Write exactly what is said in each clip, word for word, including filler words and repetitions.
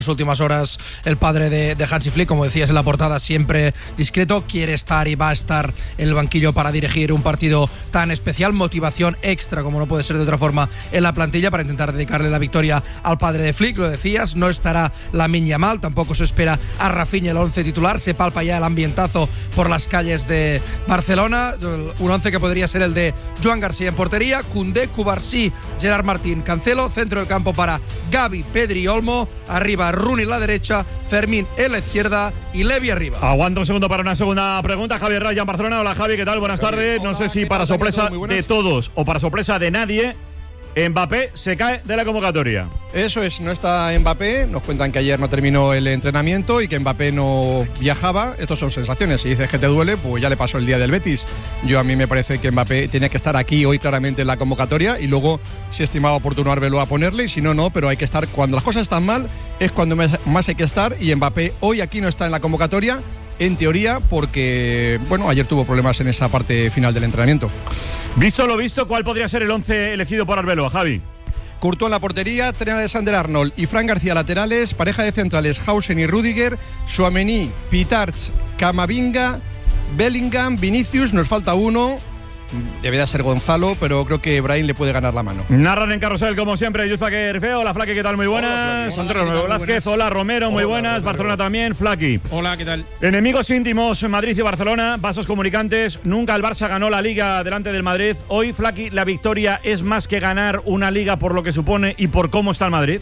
las últimas horas el padre de, de Hansi Flick, como decías en la portada, siempre discreto, quiere estar y va a estar en el banquillo para dirigir un partido tan especial, motivación extra, como no puede ser de otra forma, en la plantilla para intentar dedicarle la victoria al padre de Flick. Lo decías, no estará Lamine Yamal, tampoco se espera a Rafinha el once titular, se palpa ya el ambientazo por las calles de Barcelona, un once que podría ser el de Joan García en portería, Koundé, Cubarsí, Gerard Martín, Cancelo, centro del campo para Gavi, Pedri y Olmo, arriba Rooney en la derecha, Fermín en la izquierda y Levi arriba. Aguanta un segundo para una segunda pregunta. Javier Raya en Barcelona. Hola Javi, ¿qué tal? Buenas tardes. No sé si para sorpresa de todos o para sorpresa de nadie, Mbappé se cae de la convocatoria. Eso es, no está Mbappé. Nos cuentan que ayer no terminó el entrenamiento y que Mbappé no viajaba. Estas son sensaciones. Si dices que te duele, pues ya le pasó el día del Betis. Yo a mí me parece que Mbappé tiene que estar aquí hoy claramente en la convocatoria y luego, si estimaba oportuno Arbelo, a ponerle, y si no, no, pero hay que estar. Cuando las cosas están mal es cuando más hay que estar, y Mbappé hoy aquí no está en la convocatoria, en teoría, porque, bueno, ayer tuvo problemas en esa parte final del entrenamiento. Visto lo visto, ¿cuál podría ser el once elegido por Arbeloa, Javi? Courtois en la portería, Trent Alexander-Arnold y Fran García laterales, pareja de centrales Hausen y Rüdiger, Tchouaméni, Pitarch, Camavinga, Bellingham, Vinicius, nos falta uno. Debería ser Gonzalo, pero creo que Brahim le puede ganar la mano. Narran en carrusel, como siempre, Yuzpa Rifeo. Hola, Flaqui, ¿qué tal? Muy buenas. Hola, Antonio Velázquez, hola, Romero, muy hola, buenas. Hola, Barcelona hola. También, Flaqui. Hola, ¿qué tal? Enemigos íntimos, Madrid y Barcelona, vasos comunicantes. Nunca el Barça ganó la Liga delante del Madrid. Hoy, Flaqui, la victoria es más que ganar una Liga por lo que supone y por cómo está el Madrid.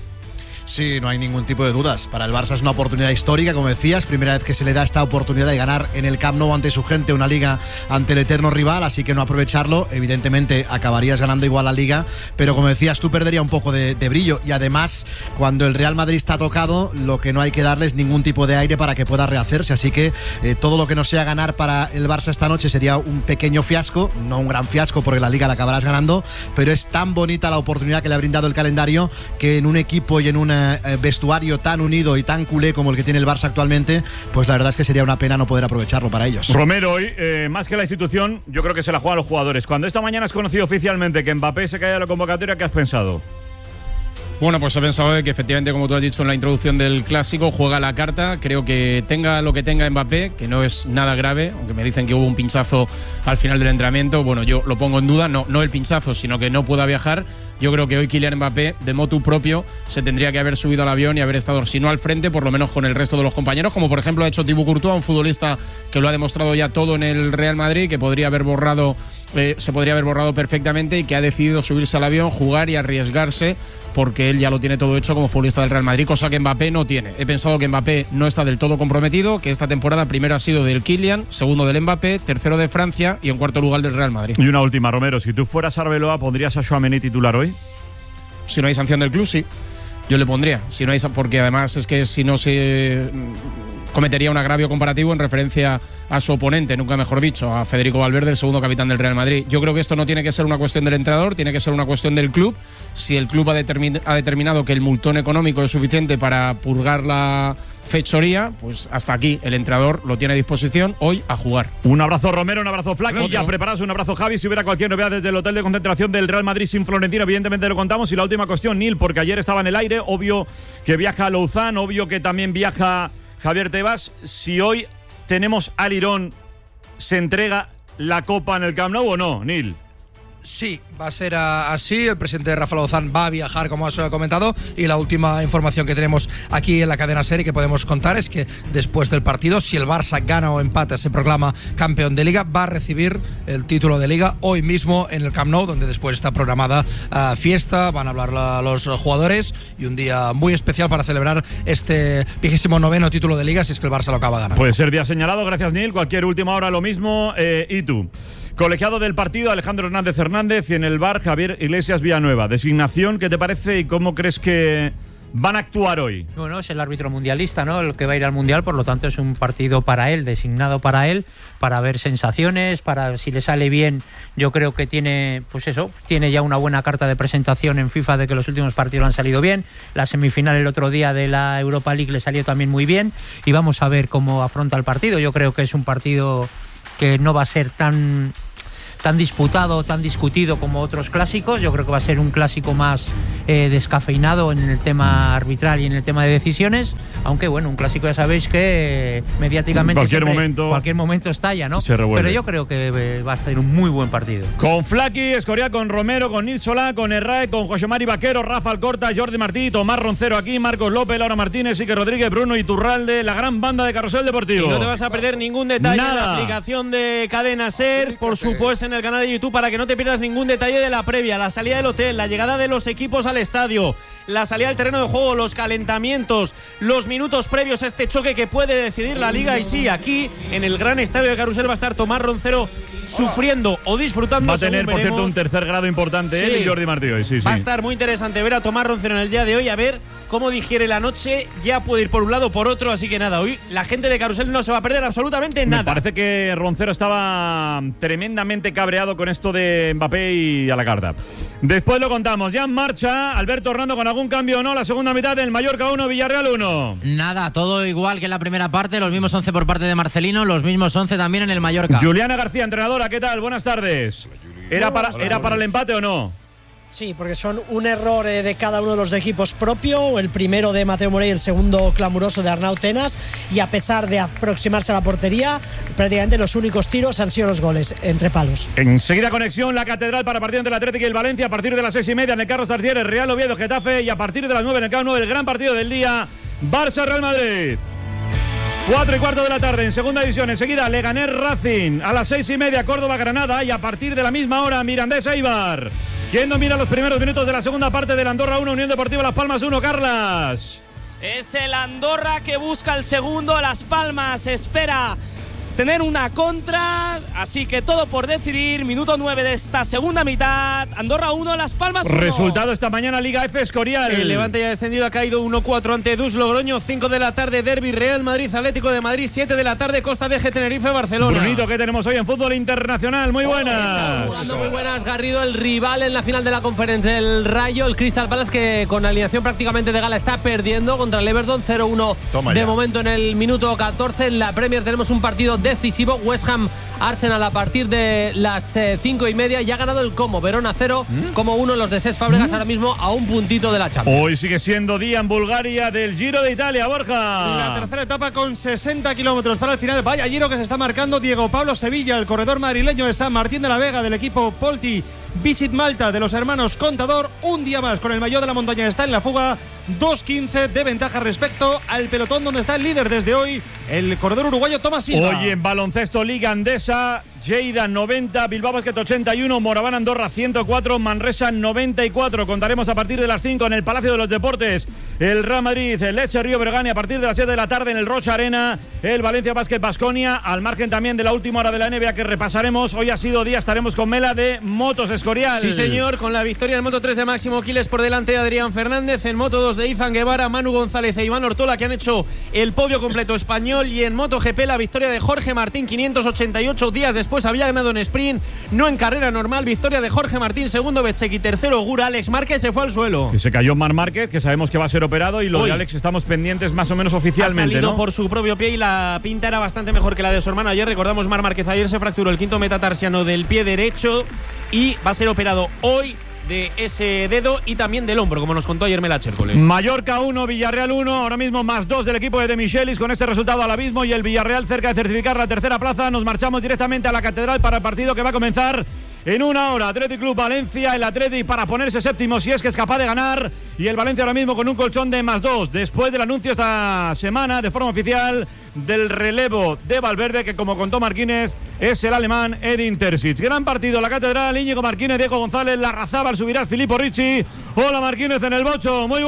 Sí, no hay ningún tipo de dudas. Para el Barça es una oportunidad histórica, como decías, primera vez que se le da esta oportunidad de ganar en el Camp Nou ante su gente una Liga ante el eterno rival, así que no aprovecharlo, evidentemente acabarías ganando igual la Liga, pero como decías tú, perdería un poco de, de brillo, y además cuando el Real Madrid está tocado, lo que no hay que darle es ningún tipo de aire para que pueda rehacerse, así que eh, todo lo que no sea ganar para el Barça esta noche sería un pequeño fiasco, no un gran fiasco porque la Liga la acabarás ganando, pero es tan bonita la oportunidad que le ha brindado el calendario que en un equipo y en una vestuario tan unido y tan culé como el que tiene el Barça actualmente, pues la verdad es que sería una pena no poder aprovecharlo para ellos. Romero, hoy, eh, más que la institución, yo creo que se la juegan los jugadores. Cuando esta mañana has conocido oficialmente que Mbappé se cae de la convocatoria, ¿qué has pensado? Bueno, pues he pensado de que efectivamente, como tú has dicho en la introducción del Clásico, juega la carta. Creo que tenga lo que tenga Mbappé, que no es nada grave, aunque me dicen que hubo un pinchazo al final del entrenamiento. Bueno, yo lo pongo en duda, no, no el pinchazo, sino que no pueda viajar. Yo creo que hoy Kylian Mbappé, de motu propio, se tendría que haber subido al avión y haber estado, si no al frente, por lo menos con el resto de los compañeros, como por ejemplo ha hecho Thibaut Courtois, un futbolista que lo ha demostrado ya todo en el Real Madrid, que podría haber borrado, eh, se podría haber borrado perfectamente, y que ha decidido subirse al avión, jugar y arriesgarse, porque él ya lo tiene todo hecho como futbolista del Real Madrid, cosa que Mbappé no tiene. He pensado que Mbappé no está del todo comprometido, que esta temporada primero ha sido del Kylian, segundo del Mbappé, tercero de Francia y en cuarto lugar del Real Madrid. Y una última, Romero, si tú fueras Arbeloa, ¿pondrías a Tchouaméni titular hoy? Si no hay sanción del club, sí. Yo le pondría. Si no hay, porque además es que si no se cometería un agravio comparativo en referencia a su oponente, nunca mejor dicho, a Federico Valverde, el segundo capitán del Real Madrid. Yo creo que esto no tiene que ser una cuestión del entrenador, tiene que ser una cuestión del club. Si el club ha, determin- ha determinado que el multón económico es suficiente para purgar la fechoría, pues hasta aquí el entrenador lo tiene a disposición hoy a jugar. Un abrazo Romero, un abrazo Flaqui, ya preparados, un abrazo Javi. Si hubiera cualquier novedad desde el hotel de concentración del Real Madrid sin Florentino, evidentemente lo contamos. Y la última cuestión, Nil, porque ayer estaba en el aire, obvio que viaja a Louzán, obvio que también viaja Javier Tebas. Si hoy tenemos a Lirón, ¿se entrega la Copa en el Camp Nou o no, Nil? Sí, va a ser así. El presidente Rafa Lozán va a viajar, como has comentado, y la última información que tenemos aquí en la cadena SER y que podemos contar es que después del partido, si el Barça gana o empata, se proclama campeón de Liga, va a recibir el título de Liga hoy mismo en el Camp Nou, donde después está programada uh, fiesta, van a hablar la, los jugadores, y un día muy especial para celebrar este vigésimo noveno título de Liga, si es que el Barça lo acaba ganando. Puede ser día señalado, gracias Nil. Cualquier última hora lo mismo. Eh, ¿Y tú? Colegiado del partido, Alejandro Hernández Hernández, y en el V A R, Javier Iglesias Villanueva. Designación, ¿qué te parece y cómo crees que van a actuar hoy? Bueno, es el árbitro mundialista, ¿no? El que va a ir al Mundial, por lo tanto es un partido para él, designado para él, para ver sensaciones, para si le sale bien. Yo creo que tiene, pues eso, tiene ya una buena carta de presentación en FIFA de que los últimos partidos han salido bien. La semifinal el otro día de la Europa League le salió también muy bien, y vamos a ver cómo afronta el partido. Yo creo que es un partido que no va a ser tan... tan disputado, tan discutido como otros clásicos. Yo creo que va a ser un clásico más eh, descafeinado en el tema arbitral y en el tema de decisiones, aunque bueno, un clásico ya sabéis que eh, mediáticamente cualquier siempre, momento cualquier momento estalla, ¿no? Se revuelve. Pero yo creo que eh, va a ser un muy buen partido. Con Flaki, Escorial, con Romero, con Nil Solá, con Herrae, con José Mari Vaquero, Rafa Alcorta, Jordi Martí, Tomás Roncero aquí, Marcos López, Laura Martínez, Iker Rodríguez, Bruno Iturralde, la gran banda de Carrusel Deportivo. Y no te vas a perder ningún detalle Nada. en la aplicación de Cadena Ser, por supuesto en el canal de YouTube, para que no te pierdas ningún detalle de la previa, la salida del hotel, la llegada de los equipos al estadio, la salida al terreno de juego, los calentamientos, los minutos previos a este choque que puede decidir la Liga. Y sí, aquí en el gran estadio de Carrusel va a estar Tomás Roncero sufriendo o disfrutando. Va a tener, por cierto, un tercer grado importante, sí. él y Jordi Martí hoy. Sí, sí. Va a estar muy interesante ver a Tomás Roncero en el día de hoy, a ver cómo digiere la noche. Ya puede ir por un lado o por otro, así que nada, hoy la gente de Carrusel no se va a perder absolutamente nada. Me parece que Roncero estaba tremendamente cabreado con esto de Mbappé y a la carta. Después lo contamos. Ya en marcha Alberto Hernando, con algún cambio o no, la segunda mitad del Mallorca uno, Villarreal uno. Nada, todo igual que en la primera parte, los mismos once por parte de Marcelino, los mismos once también en el Mallorca. Juliana García, entrenadora, ¿qué tal? Buenas tardes. ¿Era para, ¿era para el empate o no? Sí, porque son un error eh, de cada uno de los equipos propio, el primero de Mateo Morey, el segundo clamoroso de Arnau Tenas, y a pesar de aproximarse a la portería, prácticamente los únicos tiros han sido los goles, entre palos. Enseguida conexión, la Catedral para partido entre el Atlético y el Valencia, a partir de las seis y media en el Carlos Tartier, el Real Oviedo, Getafe, y a partir de las nueve en el Camp Nou, el gran partido del día, Barça-Real Madrid. Cuatro y cuarto de la tarde en segunda división. Enseguida Leganés Racing. A las seis y media Córdoba Granada. Y a partir de la misma hora Mirandés Eibar. ¿Quién domina los primeros minutos de la segunda parte del Andorra uno, Unión Deportiva Las Palmas uno, Carlas? Es el Andorra que busca el segundo. Las Palmas espera tener una contra, así que todo por decidir. Minuto nueve de esta segunda mitad. Andorra uno, Las Palmas uno. Resultado esta mañana, Liga F, Escorial. El Levante ya ha descendido, ha caído uno cuatro ante Dus Logroño. cinco de la tarde, Derby Real Madrid, Atlético de Madrid. siete de la tarde, Costa de Eje, Tenerife, Barcelona. Brunito, ¿qué tenemos hoy en fútbol internacional? Muy buenas. Jugando muy buenas, Garrido, el rival en la final de la conferencia, el Rayo, el Crystal Palace, que con alineación prácticamente de gala está perdiendo contra el Everton cero uno de momento en el minuto catorce. En la Premier tenemos un partido decisivo, West Ham Arsenal a partir de las eh, cinco y media. Ya ha ganado el Como, Verona cero, ¿Mm? Como uno los de Cesc Fábregas, ¿Mm? ahora mismo a un puntito de la Champions. Hoy sigue siendo día en Bulgaria del Giro de Italia, Borja. La tercera etapa con sesenta kilómetros para el final. Vaya giro que se está marcando Diego Pablo Sevilla, el corredor madrileño de San Martín de la Vega, del equipo Polti Visit Malta, de los hermanos Contador. Un día más con el maillot de la montaña, está en la fuga. dos quince de ventaja respecto al pelotón, donde está el líder desde hoy, el corredor uruguayo Tomás Silva. Hoy en baloncesto, Liga Andesa, Lleida noventa, Bilbao Basket ochenta y uno, Moraván Andorra ciento cuatro, Manresa noventa y cuatro. Contaremos a partir de las cinco en el Palacio de los Deportes el Real Madrid, el Lecce Río Breogán, y a partir de las siete de la tarde en el Rocha Arena el Valencia Basket Baskonia, al margen también de la última hora de la N B A que repasaremos. Hoy ha sido día, estaremos con Mela de Motos, Escorial. Sí señor, con la victoria en Moto tres de Máximo Quiles por delante de Adrián Fernández, en Moto dos de Izan Guevara, Manu González e Iván Ortola, que han hecho el podio completo español, y en MotoGP la victoria de Jorge Martín, quinientos ochenta y ocho días después había ganado en sprint, no en carrera normal. Victoria de Jorge Martín, segundo Bezzecchi, tercero Gura. Alex Márquez se fue al suelo. Que se cayó Mar Márquez, que sabemos que va a ser operado, y lo Uy. de Alex estamos pendientes más o menos oficialmente. Ha salido ¿no? por su propio pie y la pinta era bastante mejor que la de su hermano. Ayer recordamos, Mar Márquez ayer se fracturó el quinto metatarsiano del pie derecho y va a ser operado hoy de ese dedo y también del hombro, como nos contó ayer Mela Chércoles. Mallorca uno, Villarreal uno, ahora mismo más dos del equipo de De Michelis. Con este resultado al abismo y el Villarreal cerca de certificar la tercera plaza. Nos marchamos directamente a la Catedral para el partido que va a comenzar en una hora. Athletic Club Valencia, el Athletic para ponerse séptimo si es que es capaz de ganar, y el Valencia ahora mismo con un colchón de más dos, después del anuncio esta semana de forma oficial del relevo de Valverde, que como contó Marquínez es el alemán Edin Terzic. Gran partido la Catedral, Íñigo Marquínez, Diego González, Larrazábal, Subirás, Filippo Ricci. Hola Marquínez en el bocho, muy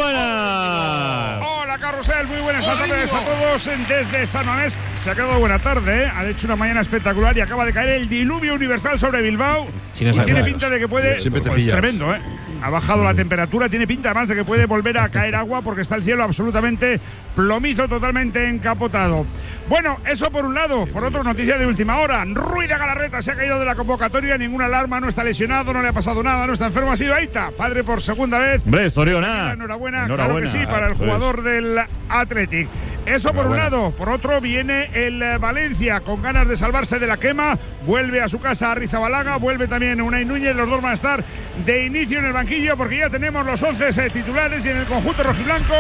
buenas. Hola Carrusel, muy buenas tardes a todos desde San Mamés. Se ha quedado buena tarde, ¿eh? Ha hecho una mañana espectacular y acaba de caer el diluvio universal sobre Bilbao. Sin y tiene pinta de que puede, pues, tremendo, ¿eh? Ha bajado la temperatura, tiene pinta más de que puede volver a caer agua, porque está el cielo absolutamente plomizo, totalmente encapotado. Bueno, eso por un lado. Por otro, noticia de última hora. Ruiz de Galarreta se ha caído de la convocatoria, ninguna alarma, no está lesionado, no le ha pasado nada, no está enfermo, ha sido Aita, padre por segunda vez. Hombre, Soriona. Enhorabuena, Enhorabuena, claro que sí, para el jugador es. del Athletic. Eso por un lado. Por otro viene el eh, Valencia con ganas de salvarse de la quema. Vuelve a su casa Arrizabalaga, vuelve también Unai Núñez. Los dos van a estar de inicio en el banquillo porque ya tenemos los once eh, titulares y en el conjunto rojiblanco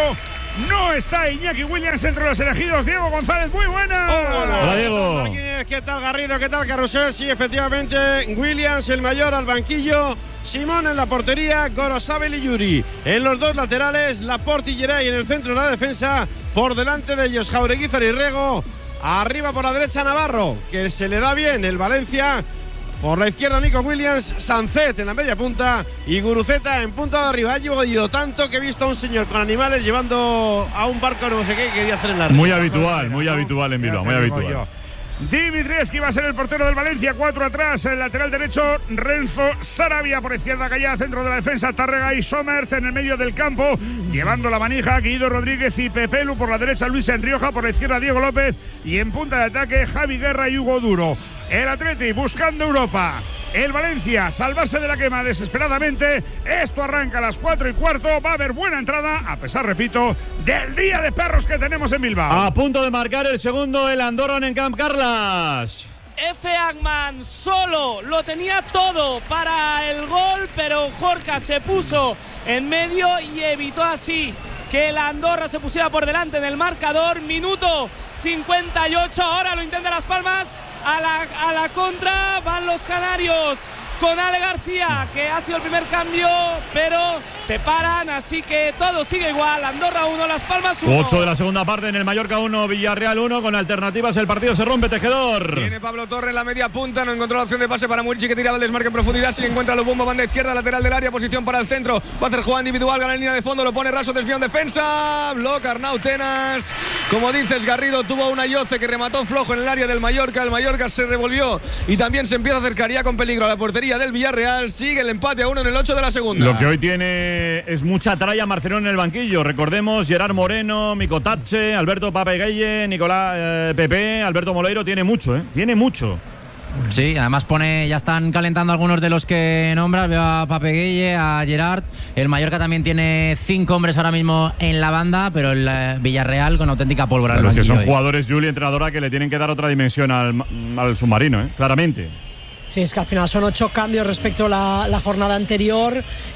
no está Iñaki Williams entre los elegidos. Diego González, muy buena. Hola, Hola Diego. ¿Qué tal Garrido? ¿Qué tal Carrusel? Sí, efectivamente, Williams, el mayor, al banquillo. Simón en la portería, Gorosabel y Yuri. En los dos laterales, Laporte y Geray en el centro de la defensa. Por delante de ellos, Jaureguizar y Rego. Arriba por la derecha, Navarro, que se le da bien el Valencia. Por la izquierda, Nico Williams, Sancet en la media punta y Guruceta en punta de arriba. Ha llevado tanto que he visto a un señor con animales llevando a un barco no sé qué que quería hacer en la red. Muy habitual, muy habitual en Bilbao, muy habitual. Dimitrievski va a ser el portero del Valencia, cuatro atrás, el lateral derecho Renzo Sarabia, por izquierda Callá, centro de la defensa Tárrega y Somers en el medio del campo, llevando la manija Guido Rodríguez y Pepelu, por la derecha Luis Enrioja, por la izquierda Diego López y en punta de ataque Javi Guerra y Hugo Duro. El Atleti buscando Europa. El Valencia salvarse de la quema desesperadamente. Esto arranca a las cuatro y cuarto. Va a haber buena entrada, a pesar, repito, del día de perros que tenemos en Bilbao. A punto de marcar el segundo el Andorran en Camp Carlas. F. Agman solo lo tenía todo para el gol, pero Jorca se puso en medio y evitó así que el Andorra se pusiera por delante en el marcador. Minuto cincuenta y ocho, ahora lo intenta Las Palmas. A la, a la contra van los canarios con Ale García, que ha sido el primer cambio, pero se paran, así que todo sigue igual. Andorra uno, Las Palmas uno. ocho de la segunda parte en el Mallorca uno, Villarreal uno, con alternativas el partido se rompe, Tejedor. Viene Pablo Torre en la media punta, no encontró la opción de pase para Murici, que tiraba el desmarque en profundidad, si encuentra los bombos, banda izquierda, lateral del área, posición para el centro, va a hacer jugada individual, gana en línea de fondo, lo pone raso, desvío en defensa, bloca Arnau Tenas. Como dices, Garrido tuvo una Yoce que remató flojo en el área del Mallorca, el Mallorca se revolvió y también se empieza a acercar con peligro a la portería del Villarreal. Sigue el empate a uno en el ocho de la segunda. Lo que hoy tiene es mucha tralla Marcelón en el banquillo. Recordemos, Gerard Moreno, Mico Tache, Alberto Papegueye, Nicolás eh, Pepe, Alberto Moleiro. Tiene mucho, ¿eh? Tiene mucho. Sí, además pone, ya están calentando algunos de los que nombras. Veo a Papegueye, a Gerard. El Mallorca también tiene cinco hombres ahora mismo en la banda, pero el eh, Villarreal con auténtica pólvora. Pero en el es que son hoy. jugadores, Juli, entrenadora, que le tienen que dar otra dimensión al, al submarino, ¿eh? Claramente. Sí, es que al final son ocho cambios respecto a la, la jornada anterior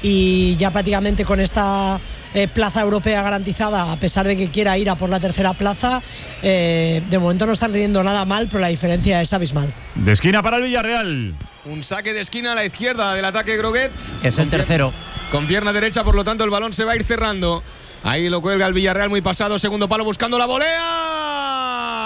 y ya prácticamente con esta eh, plaza europea garantizada, a pesar de que quiera ir a por la tercera plaza, eh, de momento no están rindiendo nada mal, pero la diferencia es abismal. De esquina para el Villarreal. Un saque de esquina a la izquierda del ataque Groguet. Es el tercero. Con pierna derecha, por lo tanto el balón se va a ir cerrando. Ahí lo cuelga el Villarreal muy pasado, segundo palo buscando la volea.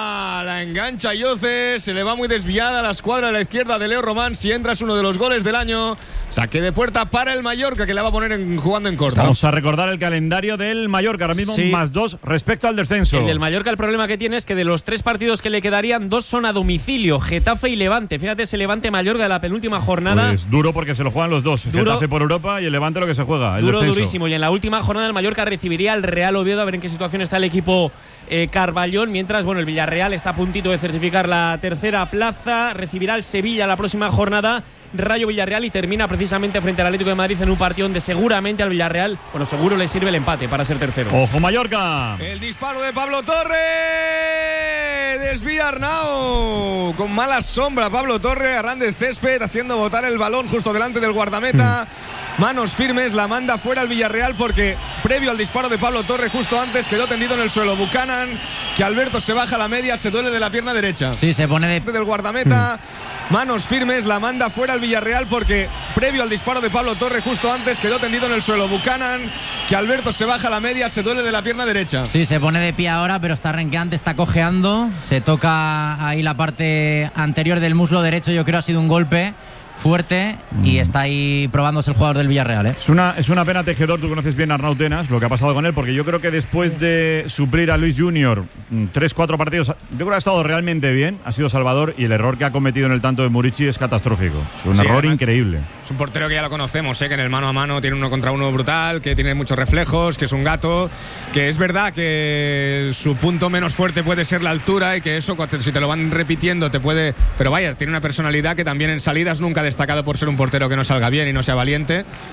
La engancha Yoce, se le va muy desviada a la escuadra a la izquierda de Leo Román. Si entra es uno de los goles del año. Saque de puerta para el Mallorca, que la va a poner en, jugando en corto. Vamos a recordar el calendario del Mallorca, ahora mismo sí. más dos respecto al descenso. El del Mallorca, el problema que tiene es que de los tres partidos que le quedarían, dos son a domicilio, Getafe y Levante. Fíjate, ese Levante-Mallorca de la penúltima jornada. Pues duro porque se lo juegan los dos. Duro, Getafe por Europa y el Levante lo que se juega, el Duro, descenso. durísimo. Y en la última jornada el Mallorca recibiría al Real Oviedo, a ver en qué situación está el equipo eh, Carballón. Mientras, bueno, el Villarreal está a puntito de certificar la tercera plaza. Recibirá el Sevilla la próxima jornada. Rayo Villarreal y termina precisamente frente al Atlético de Madrid en un partido donde seguramente al Villarreal, bueno, seguro le sirve el empate para ser tercero. ¡Ojo Mallorca! El disparo de Pablo Torre. Desvía Arnau. Con mala sombra Pablo Torre. Arran de césped haciendo botar el balón justo delante del guardameta. Mm. Manos firmes, la manda fuera al Villarreal porque previo al disparo de Pablo Torre justo antes quedó tendido en el suelo Buchanan, que Alberto se baja a la media, se duele de la pierna derecha. Sí, se pone de... del guardameta. Mm. Manos firmes, la manda fuera al Villarreal porque previo al disparo de Pablo Torre justo antes quedó tendido en el suelo Buchanan, que Alberto se baja a la media, se duele de la pierna derecha. Sí, se pone de pie ahora, pero está renqueante, está cojeando, se toca ahí la parte anterior del muslo derecho, yo creo ha sido un golpe fuerte y está ahí probándose el jugador del Villarreal, ¿eh? Es una, es una pena, Tejedor, tú conoces bien a Arnau Tenas, lo que ha pasado con él, porque yo creo que después de suplir a Luis Junior tres, cuatro partidos, yo creo que ha estado realmente bien, ha sido salvador y el error que ha cometido en el tanto de Murici es catastrófico. Es un sí, error además, increíble. Es un portero que ya lo conocemos, ¿eh? Que en el mano a mano tiene uno contra uno brutal, que tiene muchos reflejos, que es un gato, que es verdad que su punto menos fuerte puede ser la altura y que eso, si te lo van repitiendo, te puede... Pero vaya, tiene una personalidad que también en salidas nunca ha destacado por ser un portero que no salga bien y no sea valiente.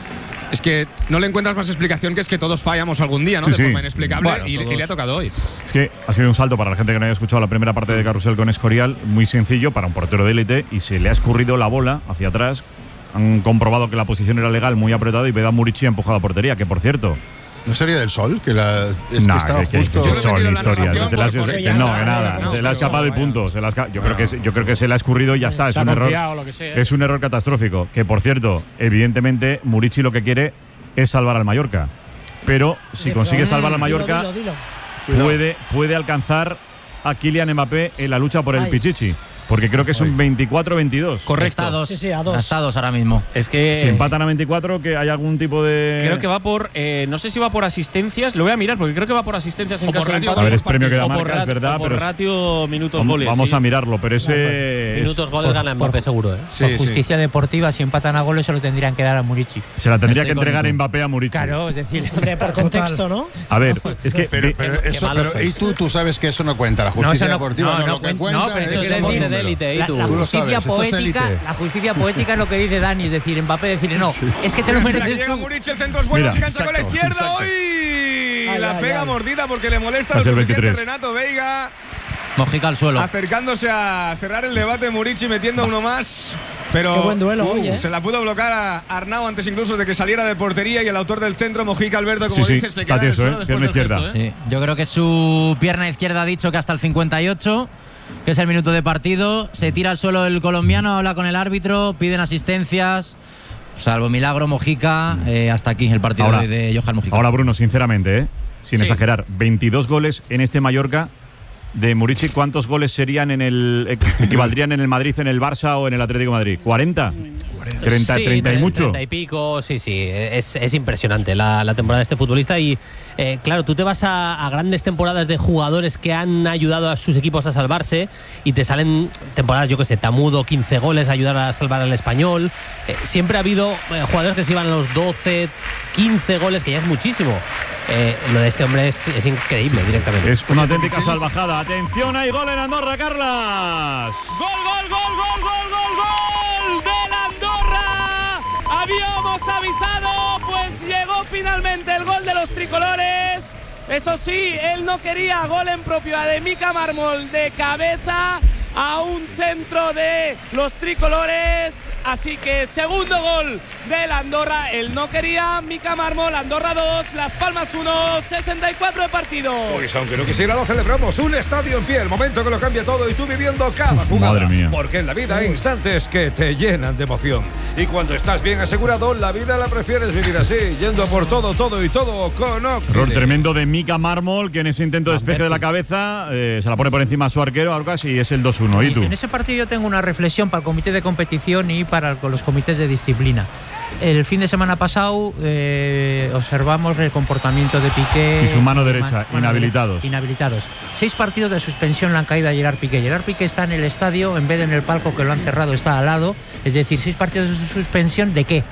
Es que no le encuentras más explicación que es que todos fallamos algún día, ¿no? Sí, de sí. forma inexplicable Bueno, y, y le ha tocado hoy. Es que ha sido un salto para la gente que no haya escuchado la primera parte de Carrusel con Escorial, muy sencillo para un portero de élite, y se le ha escurrido la bola hacia atrás. Han comprobado que la posición era legal, muy apretado, y Vedat Murici ha empujado a portería, que por cierto… ¿No sería del sol? Que la, es no, que estaba que, justo… que, que sol, historia. por, Se la, por, se, por, que, ya, no, ya, que nada. no, se le ha escapado y punto. Se la esca, yo, creo que, yo creo que se le ha escurrido y ya está. Es Se ha un error. confiado, lo que sea. Es un error catastrófico. Que por cierto, evidentemente, Murici lo que quiere es salvar al Mallorca. Pero si consigue salvar al Mallorca, dilo, dilo, dilo. Puede, puede alcanzar a Kylian Mbappé en la lucha por el Ay. Pichichi. Porque creo que es un veinticuatro veintidós. Correcto. Está a dos. Sí, sí, a dos. Está a dos ahora mismo. Es que… Si empatan a veinticuatro, que hay algún tipo de… Creo que va por… Eh, no sé si va por asistencias. Lo voy a mirar porque creo que va por asistencias en O por caso de ratio, empate. a ver, es premio que da O por marca, es rat- verdad, o por pero es- ratio minutos Vamos, goles. vamos sí. a mirarlo, pero ese… es- Minutos goles gana Mbappé seguro, ¿eh? Sí, por sí. justicia deportiva, si empatan a goles se lo tendrían que dar a Murici. se la tendría Estoy que entregar con eso. Mbappé a Murici. Claro, es decir, Hombre, por contexto, ¿no? A ver, es que… Pero, pero Qué- qué eso, malos pero, y sois. tú, tú sabes que eso no cuenta. La justicia eso no- deportiva no, no, no lo que cuen- cuenta no, pero es Esto que es que somos élite de números. élite, ¿y la, tú? la Tú lo justicia sabes, esto es poética, élite. la justicia poética es lo que dice Dani, es decir, Mbappé decir, no, es que te lo Espera, que mereces llega tú. Murici, el centro es bueno, Mira, se cansa con la exacto, izquierda. exacto. ¡Uy! Ay, la ay, pega ay. mordida porque le molesta Va a lo ser suficiente veintitrés. Renato Veiga. Mojica al suelo. Acercándose a cerrar el debate, Murici metiendo uno más. Pero Qué buen duelo hoy, ¿eh? se la pudo bloquear a Arnau antes incluso de que saliera de portería, y el autor del centro, Mojica Alberto, como Sí, sí, dices, se está queda en el tieso, suelo ¿eh? después Pierna del izquierda. gesto, ¿eh? Sí, yo creo que su pierna izquierda ha dicho que hasta el cincuenta y ocho, que es el minuto de partido. Se tira al suelo el colombiano, habla con el árbitro, piden asistencias. Salvo milagro, Mojica, eh, hasta aquí el partido Ahora- de, de Johan Mojica. Ahora, Bruno, sinceramente, ¿eh? sin Sí. exagerar, veintidós goles en este Mallorca de Murici. ¿Cuántos goles serían en el equivaldrían en el Madrid, en el Barça o en el Atlético de Madrid? ¿cuarenta? treinta, Sí, treinta y mucho. treinta y pico, sí, sí. Es, es impresionante la, la temporada de este futbolista. Y eh, claro, tú te vas a, a grandes temporadas de jugadores que han ayudado a sus equipos a salvarse y te salen temporadas, yo que sé, Tamudo, quince goles, ayudar a salvar al Español. Eh, siempre ha habido eh, jugadores que se iban a los doce, quince goles, que ya es muchísimo. Eh, lo de este hombre es, es increíble directamente. Es una auténtica salvajada. Atención, hay gol en Andorra, Carlas. Gol, gol, gol, gol, gol, gol, gol del Andorra. Habíamos avisado, pues llegó finalmente el gol de los tricolores. Eso sí, él no quería gol en propio de Mika Mármol de cabeza a un centro de los tricolores. Así que segundo gol del Andorra. Él no quería, Mika Mármol, Andorra dos, Las Palmas uno, sesenta y cuatro de partido. Pues aunque no quisiera, lo celebramos. Un estadio en pie, el momento que lo cambia todo y tú viviendo cada jugada. Madre mía. Porque en la vida hay instantes que te llenan de emoción. Y cuando estás bien asegurado, la vida la prefieres vivir así, yendo por todo, todo y todo con Occident. Error tremendo de Mika Mármol, que en ese intento de despeje de la cabeza eh, se la pone por encima a su arquero, Arcas, y es el dos uno. ¿Y tú? En ese partido yo tengo una reflexión para el comité de competición y para el- los comités de disciplina. El fin de semana pasado eh, observamos el comportamiento de Piqué Y su mano de derecha, mano inhabilitados. derecha, inhabilitados. Seis partidos de suspensión le han caído a Gerard Piqué. Gerard Piqué está en el estadio en vez de en el palco, que lo han cerrado, está al lado. Es decir, seis partidos de suspensión, ¿de qué?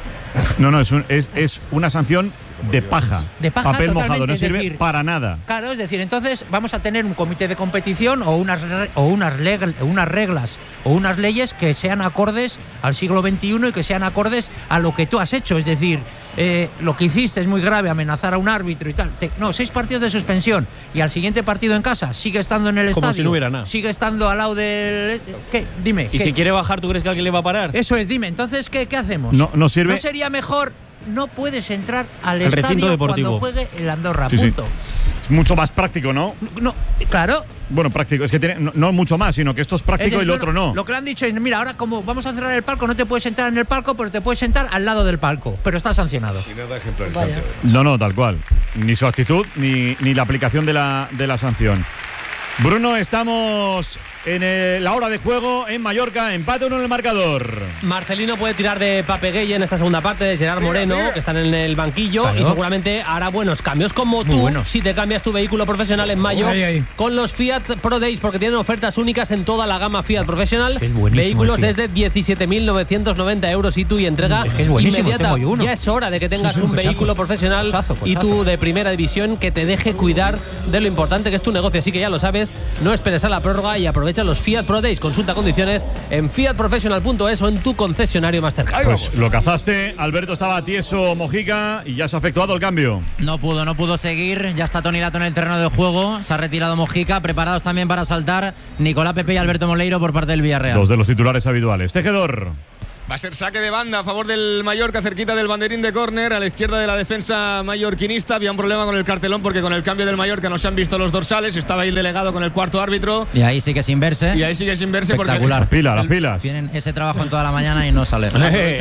No, no, es, un- es, es una sanción de paja. De paja Papel mojado, totalmente, no es sirve decir, para nada. Claro, es decir, entonces vamos a tener un comité de competición o unas, re- o unas, leg- unas reglas o unas leyes que sean acordes al siglo veintiuno y que sean acordes a lo que tú has hecho. Es decir, eh, lo que hiciste es muy grave, amenazar a un árbitro y tal. Te- no, seis partidos de suspensión y al siguiente partido en casa sigue estando en el Como estadio. si no hubiera nada. Sigue estando al lado del… ¿Qué? Dime. Y ¿qué? si quiere bajar, ¿tú crees que alguien le va a parar? Eso es, dime. Entonces, ¿qué, qué hacemos? No- no sirve- ¿No sería mejor… No puedes entrar al El recinto estadio deportivo. cuando juegue el Andorra, Sí, sí. punto. Es mucho más práctico, ¿no? No, claro. Bueno, práctico. Es que tiene, no, no mucho más, sino que esto es práctico Es decir, y lo otro no. Lo que le han dicho es, mira, ahora como vamos a cerrar el palco, no te puedes sentar en el palco, pero te puedes sentar al lado del palco, pero está sancionado. Y nada ejemplarizante. No, no, tal cual. Ni su actitud, ni, ni la aplicación de la, de la sanción. Bruno, estamos en el- la hora de juego en Mallorca, empate uno en el marcador. Marcelino puede tirar de Papegueye en esta segunda parte, de Gerard Moreno, que están en el banquillo, Claro. y seguramente hará buenos cambios, como Muy tú, buenos. si te cambias tu vehículo profesional en mayo Ay, ay. con los Fiat Pro Days, porque tienen ofertas únicas en toda la gama Fiat profesional. Es buenísimo Vehículos el Fiat. desde diecisiete mil novecientos noventa euros y tú y entrega Es que es buenísimo, inmediata. tengo yo uno. Ya es hora de que tengas Sí, sí, un un cochazo. vehículo profesional Cochazo, y cochazo. tú de primera división que te deje cuidar de lo importante que es tu negocio. Así que ya lo sabes, no esperes a la prórroga y aprovecha Aprovecha los Fiat Pro Days. Consulta condiciones en fiat professional punto es o en tu concesionario más cercano. Pues lo cazaste, Alberto estaba tieso Mojica y ya se ha efectuado el cambio. No pudo, no pudo seguir. Ya está Toni Lato en el terreno de juego. Se ha retirado Mojica. Preparados también para saltar Nicolás Pepe y Alberto Moleiro por parte del Villarreal. Dos de los titulares habituales. Tejedor. Va a ser saque de banda a favor del Mallorca, cerquita del banderín de córner, a la izquierda de la defensa mallorquinista. Había un problema con el cartelón porque con el cambio del Mallorca no se han visto los dorsales. Estaba ahí el delegado con el cuarto árbitro. Y ahí sigue sin verse. Y ahí sigue sin verse espectacular. porque... Las pilas, las pilas. Tienen ese trabajo en toda la mañana y no sale. Oye,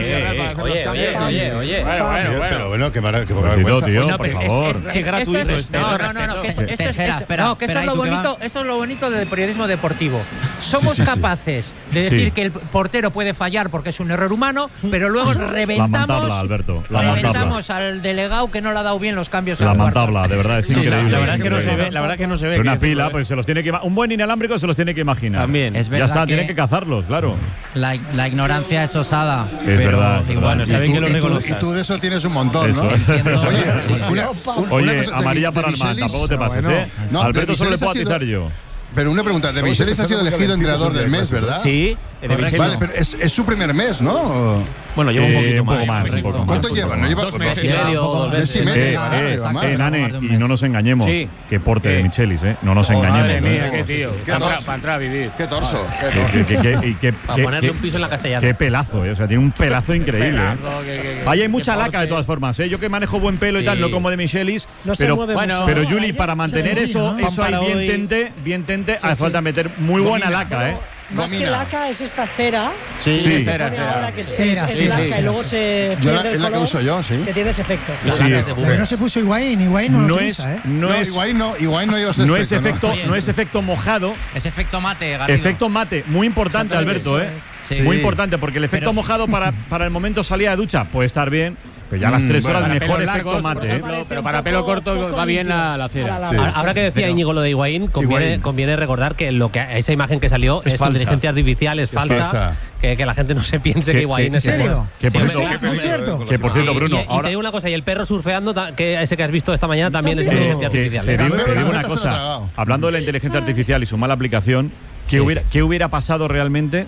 oye, oye. Bueno, bueno, bueno. Pero bueno, que para, que poca Tío, tío, No, por pero favor. es- es- Qué gratuito es- este. No, no, no, no, que esto, esto es, Tejera, esto- espera, no, que esto espera, es lo ¿y tú qué bonito, va? esto es lo bonito del periodismo deportivo. Somos Sí, sí, sí. capaces de decir Sí. que el portero puede fallar porque es un error humano, pero luego La reventamos, mantabla, Alberto. La mantabla. reventamos al delegado que no le ha dado bien los cambios. La al cuarto. mantabla, de verdad, es Sí, increíble. la, la verdad es que no se ve, la verdad que no se ve. Pero una que- pila, pues se los tiene que ima- un buen inalámbrico se los tiene que imaginar. También. Es Ya verdad está, que tienen que cazarlos, claro. la, la ignorancia es osada. Es pero verdad, es igual, verdad. Y tú, que lo y tú- reconozcas. y tú de eso tienes un montón, Eso. ¿no? Entiendo. Oye, Sí. una, un- una Oye, cosa, de amarilla Mi- para de Armand, Michelis, tampoco te pases, bueno. ¿eh? No, de Alberto solo le Michelis puedo ha sido- atizar yo. Pero una pregunta, de Michelis ha sido elegido entrenador del mes, ¿verdad? Sí, de Michelis. Vale, pero es, es su primer mes, ¿no? Bueno, lleva un Eh, poquito un poco más. más, un correcto. poco más. ¿Cuánto lleva? ¿No lleva Dos meses. dos- Medio, dos mes y meses. medio? Eh, Ah, eh, lleva más. eh, Nane, más de un y mes. no nos engañemos. Sí. Qué porte de ¿Qué? Michelis, ¿eh? No nos Oh, engañemos. madre mía, ¿eh? qué tío. Qué Para, torso. para entrar a vivir. Qué torso. Que- que- que- y qué- Para qué- ponerle qué- un piso en la Castellana. Qué pelazo, ¿eh? O sea, tiene un pelazo increíble. ¿eh? Pedazo, que- que- que- Ahí hay que mucha laca porte. de todas formas, ¿eh? Yo que manejo buen pelo y Sí. tal, no como de Michelis. No se pero, mueve Bueno, mucho. pero ¿no? Yuli, Ayer para se mantener ve eso, bien, ¿no? eso ahí Para bien hoy- tente, bien tente, hace sí. falta meter muy buena Domina. laca, ¿eh? Más que Domina. laca es esta cera. Sí, Sí. que se cera, pone cera. ahora que es, Cera, es sí, blanca sí, y sí. luego se Yo pierde la- el es la que color, uso yo, sí. que tiene ese efecto. Sí, es- Porque no se puso Higuaín, Higuaín no no lo es, utiliza, ¿eh? no No, es, Higuaín no, Higuaín no lleva ese no es efecto, efecto, no es efecto mojado, Es efecto mate, Garrido. efecto mate, muy importante, Alberto, ¿eh? Eso Sí. Muy importante, porque el efecto Pero- mojado para, para el momento salida de ducha puede estar bien, pero ya a las Mm, tres bueno. horas Para mejor pelos efecto largos, mate, por ¿eh? ejemplo, Parece pero un para poco- pelo corto poco va bien limpio la, la cera. para la Sí. base. Ahora que decía Pero- Íñigo lo de Higuaín, conviene, Higuaín. conviene recordar que lo que esa imagen que salió Es es, falsa. inteligencia artificial, es, falsa, falsa. Que, que la gente no se piense Que- que Higuaín que- es ¿En serio? Que por Sí, eso- hombre. Muy cierto. que por cierto, Y- Bruno, y, y ahora te digo una cosa, y el perro surfeando, ta- que ese que has visto esta mañana también es También. inteligencia te, artificial. te ¿eh? digo, Pero te digo la una neta se lo ha cosa, tragado. hablando de la inteligencia artificial y su mala aplicación, ¿qué, Sí, hubiera, sí. ¿qué hubiera pasado realmente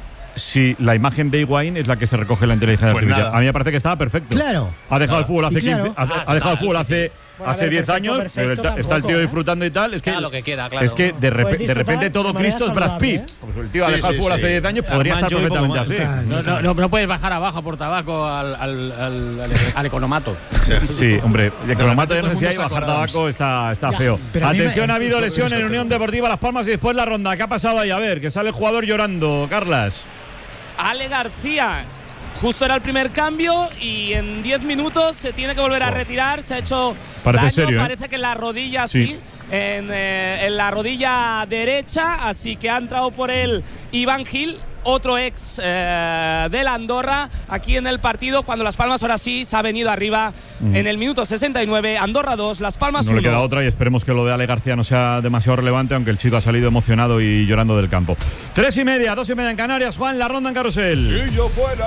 si la imagen de Higuaín es la que se recoge en la inteligencia Pues artificial? nada. A mí me parece que estaba perfecto. Claro. Ha dejado el fútbol hace Y claro. quince, ha, Ah, ha dejado el claro, fútbol sí, hace sí. Bueno, a hace ver, diez perfecto, años, perfecto está, está el tampoco, tío ¿eh? disfrutando y tal, es que Haga lo que quiera, claro. es que de, repe- Puedes de disfrutar repente todo de manera Cristo es Brad saludable, Pitt. ¿eh? Pues el tío ha Sí, dejado el sí, fútbol sí. hace diez años, podría estar Armand, yo y poco perfectamente más. así. No, no, no, no puedes bajar abajo por tabaco al, al, al, al, al economato. Sí, hombre, el cromato de todo el necesidad y mundo bajar saca tabaco está, está Ya. feo. Pero a mí me- Atención, ha habido Esto- lesión en esto- Unión Deportiva Las Palmas y después la ronda. ¿Qué ha pasado ahí? A ver, que sale el jugador llorando, Carlas. Ale García. Justo era el primer cambio y en diez minutos se tiene que volver a retirar. Se ha hecho Parece daño, serio, ¿eh? parece que en la rodilla Sí. sí, en, eh, en la rodilla derecha. Así que ha entrado por él Iván Gil, otro ex eh, del Andorra, aquí en el partido. Cuando Las Palmas ahora sí se ha venido arriba Mm. en el minuto sesenta y nueve. Andorra dos, Las Palmas No uno. le queda otra y esperemos que lo de Ale García no sea demasiado relevante, aunque el chico ha salido emocionado y llorando del campo. Tres y media, dos y media en Canarias. Juan, la ronda en carrusel. Si yo fuera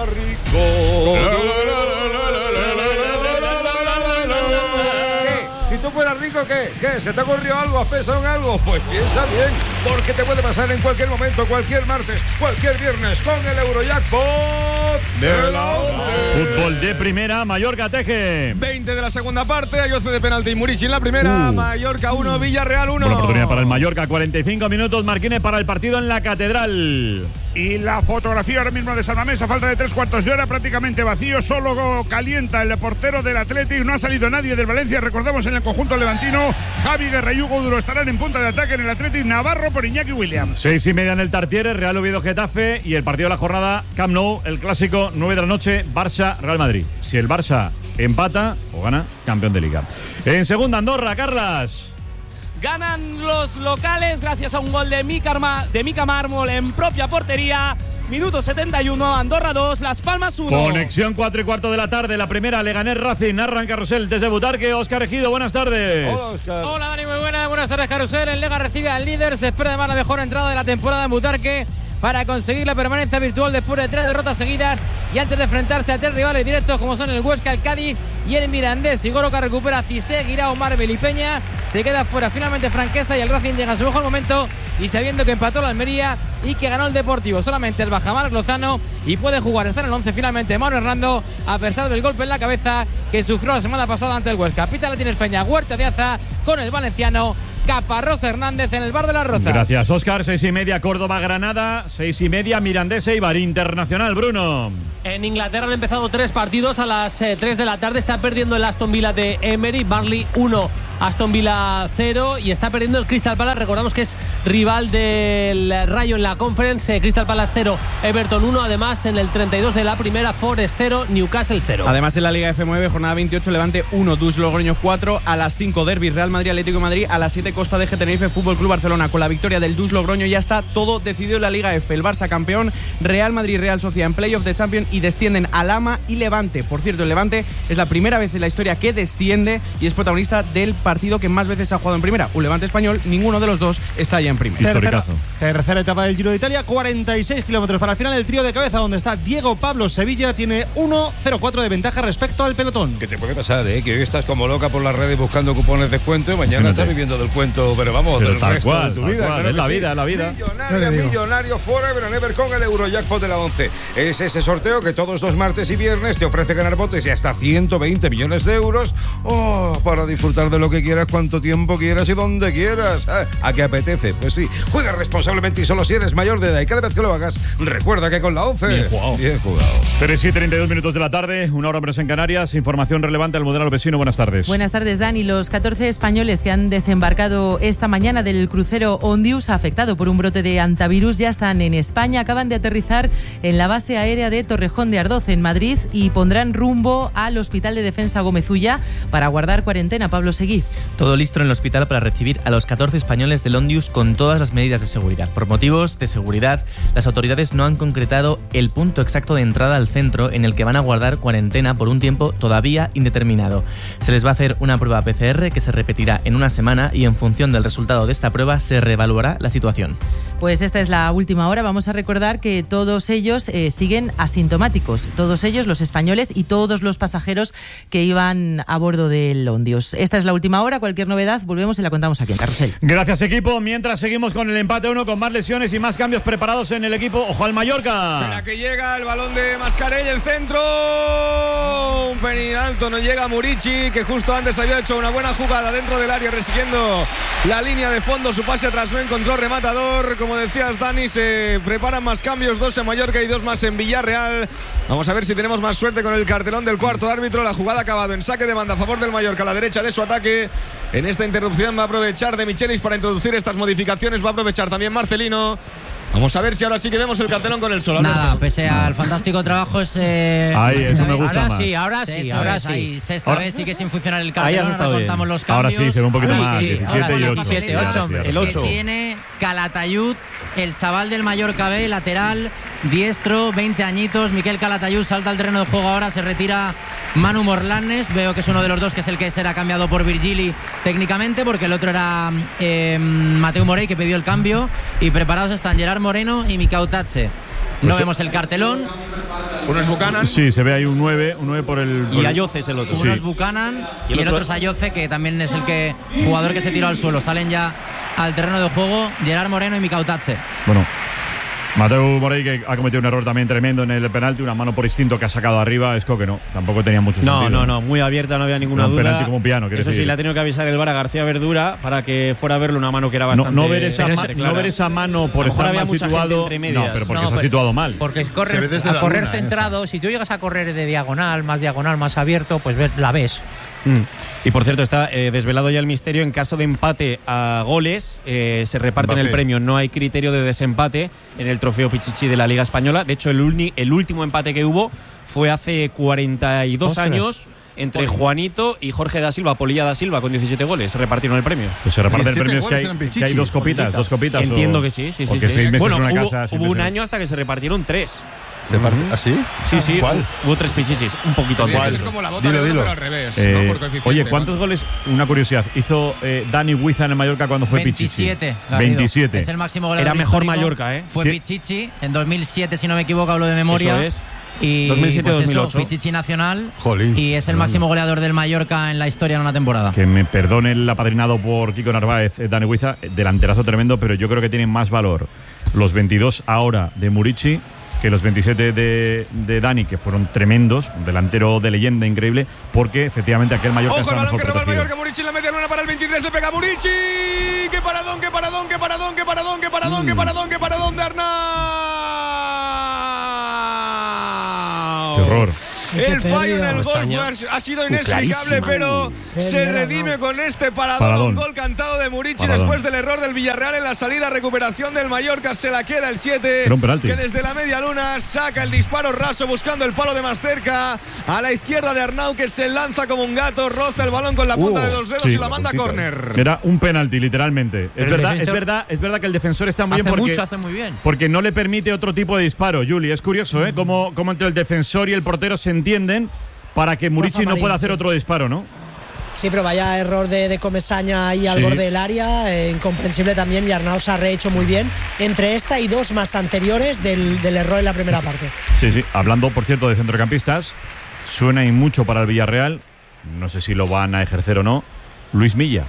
rico. ¿Qué? Si tú fueras rico, ¿qué? ¿Qué? ¿Se te ha ocurrido algo? ¿Has pensado en algo? Pues piensa bien, porque te puede pasar en cualquier momento, cualquier martes, cualquier viernes, con el Eurojackpot de la once. Fútbol de primera, Mallorca Teje. veinte de la segunda parte, hay once de penalti y Murici en la primera, Uh. Mallorca uno, Villarreal uno. Buena oportunidad para el Mallorca, cuarenta y cinco minutos, Marquines para el partido en la Catedral. Y la fotografía ahora mismo de San Mamés, a falta de tres cuartos de hora, prácticamente vacío, solo calienta el portero del Athletic, no ha salido nadie del Valencia, recordamos en el conjunto levantino, Javi Guerra y Hugo Duro estarán en punta de ataque en el Athletic, Navarro por Iñaki Williams. Seis y media en el Tartiere, Real Oviedo Getafe y el partido de la jornada, Camp Nou, el clásico, nueve de la noche, Barça Real Madrid. Si el Barça empata o gana, campeón de Liga. En segunda, Andorra, Carlas. Ganan los locales gracias a un gol de Mika, Arma- de Mika Mármol en propia portería. Minuto setenta y uno, Andorra dos, Las Palmas uno. Conexión cuatro y cuarto de la tarde, la primera, Leganés Racing, arranca Carrusel desde Butarque, Óscar Ejido, buenas tardes. Hola Dani, muy buenas, buenas tardes Carrusel. El Lega recibe al líder, se espera además la mejor entrada de la temporada en Butarque para conseguir la permanencia virtual después de tres derrotas seguidas y antes de enfrentarse a tres rivales directos como son el Huesca, el Cádiz y el Mirandés. Igoroca recupera a Cissé, Guirao, Marvel y Peña. Se queda fuera finalmente Franquesa y el Racing llega a su mejor momento y sabiendo que empató la Almería y que ganó el Deportivo. Solamente el Bajamar Lozano y puede jugar. Está en el once finalmente Mauro Hernando a pesar del golpe en la cabeza que sufrió la semana pasada ante el Huesca. Pita la tiene Peña, Huerta de Aza con el valenciano Caparrós Hernández en el Bar de las Rozas. Gracias, Óscar. Seis y media Córdoba-Granada, seis y media Mirandés-Eibar Internacional. Bruno. En Inglaterra han empezado tres partidos a las eh, tres de la tarde. Está perdiendo el Aston Villa de Emery, Burnley uno, Aston Villa cero, y está perdiendo el Crystal Palace. Recordamos que es rival del Rayo en la Conference. eh, Crystal Palace cero, Everton uno. Además, en el treinta y dos de la primera, Forest cero, Newcastle cero. Además, en la Liga F nueve, jornada veintiocho, Levante uno, Dus Logroño cuatro. A las cinco, Derby, Real Madrid, Atlético de Madrid. A las siete, Costa de Tenerife, Fútbol Club Barcelona. Con la victoria del Dus Logroño ya está todo decidido en la Liga F. El Barça campeón, Real Madrid, Real Sociedad en playoff de Champions y descienden Alhama y Levante. Por cierto, el Levante es la primera vez en la historia que desciende y es protagonista del partido que más veces ha jugado en primera. Un Levante español, ninguno de los dos está ya en primera. Tercera, tercera etapa del Giro de Italia, cuarenta y seis kilómetros para el final. El trío de cabeza donde está Diego Pablo Sevilla tiene uno cero cuatro de ventaja respecto al pelotón. ¿Qué te puede pasar, eh? Que hoy estás como loca por las redes buscando cupones de descuento y mañana estás viviendo del cuento, pero vamos, pero del tal resto cual, de tu tal vida. Cual, Claro es la sí. vida, es la vida. Millonario, millonario forever and ever con el Eurojackpot de la once. Es ese sorteo que todos los martes y viernes te ofrece ganar botes y hasta ciento veinte millones de euros. Oh, para disfrutar de lo que quieras, cuánto tiempo quieras y donde quieras. Ah, ¿a qué apetece? Pues sí, juega responsablemente y solo si eres mayor de edad. Y cada vez que lo hagas, recuerda que con la once... Bien jugado. Bien jugado. tres y treinta y dos minutos de la tarde, una hora menos en Canarias. Información relevante al modelo vecino. Buenas tardes. Buenas tardes, Dani. Los catorce españoles que han desembarcado esta mañana del crucero Ondius, afectado por un brote de antivirus, ya están en España. Acaban de aterrizar en la base aérea de Torrejón de Ardoz, en Madrid, y pondrán rumbo al Hospital de Defensa Gómez Ulla para guardar cuarentena. Pablo Seguí. Todo listo en el hospital para recibir a los catorce españoles del Ondius con todas las medidas de seguridad. Por motivos de seguridad, las autoridades no han concretado el punto exacto de entrada al centro en el que van a guardar cuarentena por un tiempo todavía indeterminado. Se les va a hacer una prueba P C R que se repetirá en una semana y en función del resultado de esta prueba se reevaluará la situación. Pues esta es la última hora. Vamos a recordar que todos ellos eh, siguen asintomáticos. Todos ellos, los españoles y todos los pasajeros que iban a bordo del Ondius. Esta es la última hora. Cualquier novedad, volvemos y la contamos aquí en Carrusel. Gracias, equipo. Mientras seguimos con el empate uno, con más lesiones y más cambios preparados en el equipo. Ojo al Mallorca. Espera que llega el balón de Mascarell, el centro. Un pelín alto, no llega Murici, que justo antes había hecho una buena jugada dentro del área, resiguiendo la línea de fondo. Su pase atrás no encontró rematador. Como decías, Dani, se preparan más cambios, dos en Mallorca y dos más en Villarreal. Vamos a ver si tenemos más suerte con el cartelón del cuarto árbitro. La jugada ha acabado en saque de banda a favor del Mallorca, a la derecha de su ataque. En esta interrupción va a aprovechar de Michelis para introducir estas modificaciones. Va a aprovechar también Marcelino. Vamos a ver si ahora sí que vemos el cartelón con el sol. Nada, pese al fantástico trabajo ese... Ahí, eso me gusta ahora más. Sí, ahora sí, Eso ahora es, sí. ahí, sexta ahora- vez sigue sin funcionar el Ahí cartelón, has ahora estado bien. contamos los Ahora cambios. sí, se ve un poquito Ahí, más. sí, diecisiete ahora y ocho. diecisiete, Ya, ocho, sí, ahora el sí. ocho. Que tiene Calatayud, el chaval del Mallorca B, lateral, diestro, veinte añitos. Miquel Calatayud salta al terreno de juego ahora, se retira Manu Morlanes. Veo que es uno de los dos que es el que será cambiado por Virgili técnicamente, porque el otro era eh, Mateu Morey, que pidió el cambio. Y preparados están Gerard Moreno y Mikau Tatche. No Pues- vemos el cartelón. Uno es Buchanan. Sí, se ve ahí un nueve, un nueve por el. por Y el- Ayoce es el otro. Sí. Uno es Buchanan y el, otro es Ayoce, que también es el que jugador que se tiró al suelo. Salen ya al terreno de juego Gerard Moreno y Mikau Tatche. Bueno, Mateu Morey, que ha cometido un error también tremendo en el penalti, una mano por instinto que ha sacado arriba. Es que no, tampoco tenía mucho No, sentido. no, no, muy abierta, no había ninguna Era un duda. penalti como un piano, quiero Eso sí, decir. le ha tenido que avisar el V A R a García Verdura para que fuera a verle una mano que era No, bastante no ver esa, pero ma- es no clara. ver esa mano A por lo mejor estar había mal mucha gente situado. entre medias. No, pero porque No, se ha pues, situado mal. Porque Se correr, ve desde a la correr luna, centrado, si tú llegas a correr de diagonal, más diagonal, más abierto, pues ve- la ves. Mm. Y por cierto, está eh, desvelado ya el misterio. En caso de empate a goles, eh, se reparten Mbappé. el premio. No hay criterio de desempate en el trofeo Pichichi de la Liga Española. De hecho, el, uni- el último empate que hubo fue hace cuarenta y dos Ostras. años entre Juanito y Jorge da Silva, Polilla da Silva, con diecisiete goles. Se repartieron el premio. Pues se reparten diecisiete premios que hay, goles eran que hay Pichichi. dos copitas, dos copitas. Entiendo o- que sí, sí, o sí. que sí. seis meses bueno, en una hubo, casa. seis hubo un meses- año hasta que se repartieron tres. ¿Se parte- ¿Ah, sí? Sí, sí, ¿Cuál? hu- hubo tres Pichichis, un poquito Podría antes. ser como la bota Dilo, de oro, dilo. pero al revés, Eh, ¿no? Por coeficiente, oye, ¿cuántos ¿no? goles? Una curiosidad. Hizo eh, Dani Huiza en el Mallorca cuando fue Pichichi. veintisiete. Garrido. veintisiete. Es el máximo goleador Era mejor histórico. Mallorca, ¿eh? Fue Sí. Pichichi en dos mil siete, si no me equivoco, hablo de memoria. Eso es. Y dos mil siete pues dos mil ocho. Eso, Pichichi nacional. Jolín. Y es el máximo goleador del Mallorca en la historia en una temporada. Que me perdone el apadrinado por Kiko Narváez, eh, Dani Huiza, delanterazo tremendo, pero yo creo que tienen más valor los veintidós ahora de Murici que los veintisiete de, de Dani, que fueron tremendos, un delantero de leyenda increíble, porque efectivamente aquel Mallorca Ojo, está el balón mejor que roba el protegido. Mallorca, Murici la media luna para el veintitrés, le pega Murici. ¡Qué paradón, qué paradón, qué paradón, qué paradón, qué paradón, qué paradón, qué paradón de Arnau! ¡Qué horror! El fallo en el gol ha sido inexplicable, pero se redime con este paradón, paradón. Un gol cantado de Murici Paradón. después del error del Villarreal en la salida. Recuperación del Mallorca, se la queda el siete, Era un penalti. que desde la media luna saca el disparo raso buscando el palo de más cerca. A la izquierda de Arnau, que se lanza como un gato, roza el balón con la punta Uh, de los dedos sí, y la manda a córner. Era un penalti, literalmente. Es Pero el verdad, es defensor verdad, es verdad que el defensor está muy hace bien porque, mucho, hace muy bien. porque no le permite otro tipo de disparo, Juli. Es curioso, ¿eh? Cómo, cómo entre el defensor y el portero se entienden para que Murici no Marín, pueda hacer sí. otro disparo, ¿no? Sí, pero vaya error de, de Comesaña ahí al Sí. borde del área, eh, incomprensible también, y Arnau se ha rehecho muy bien entre esta y dos más anteriores del, del error en la primera parte. Sí, sí. Hablando, por cierto, de centrocampistas, suena y mucho para el Villarreal. No sé si lo van a ejercer o no. Luis Milla.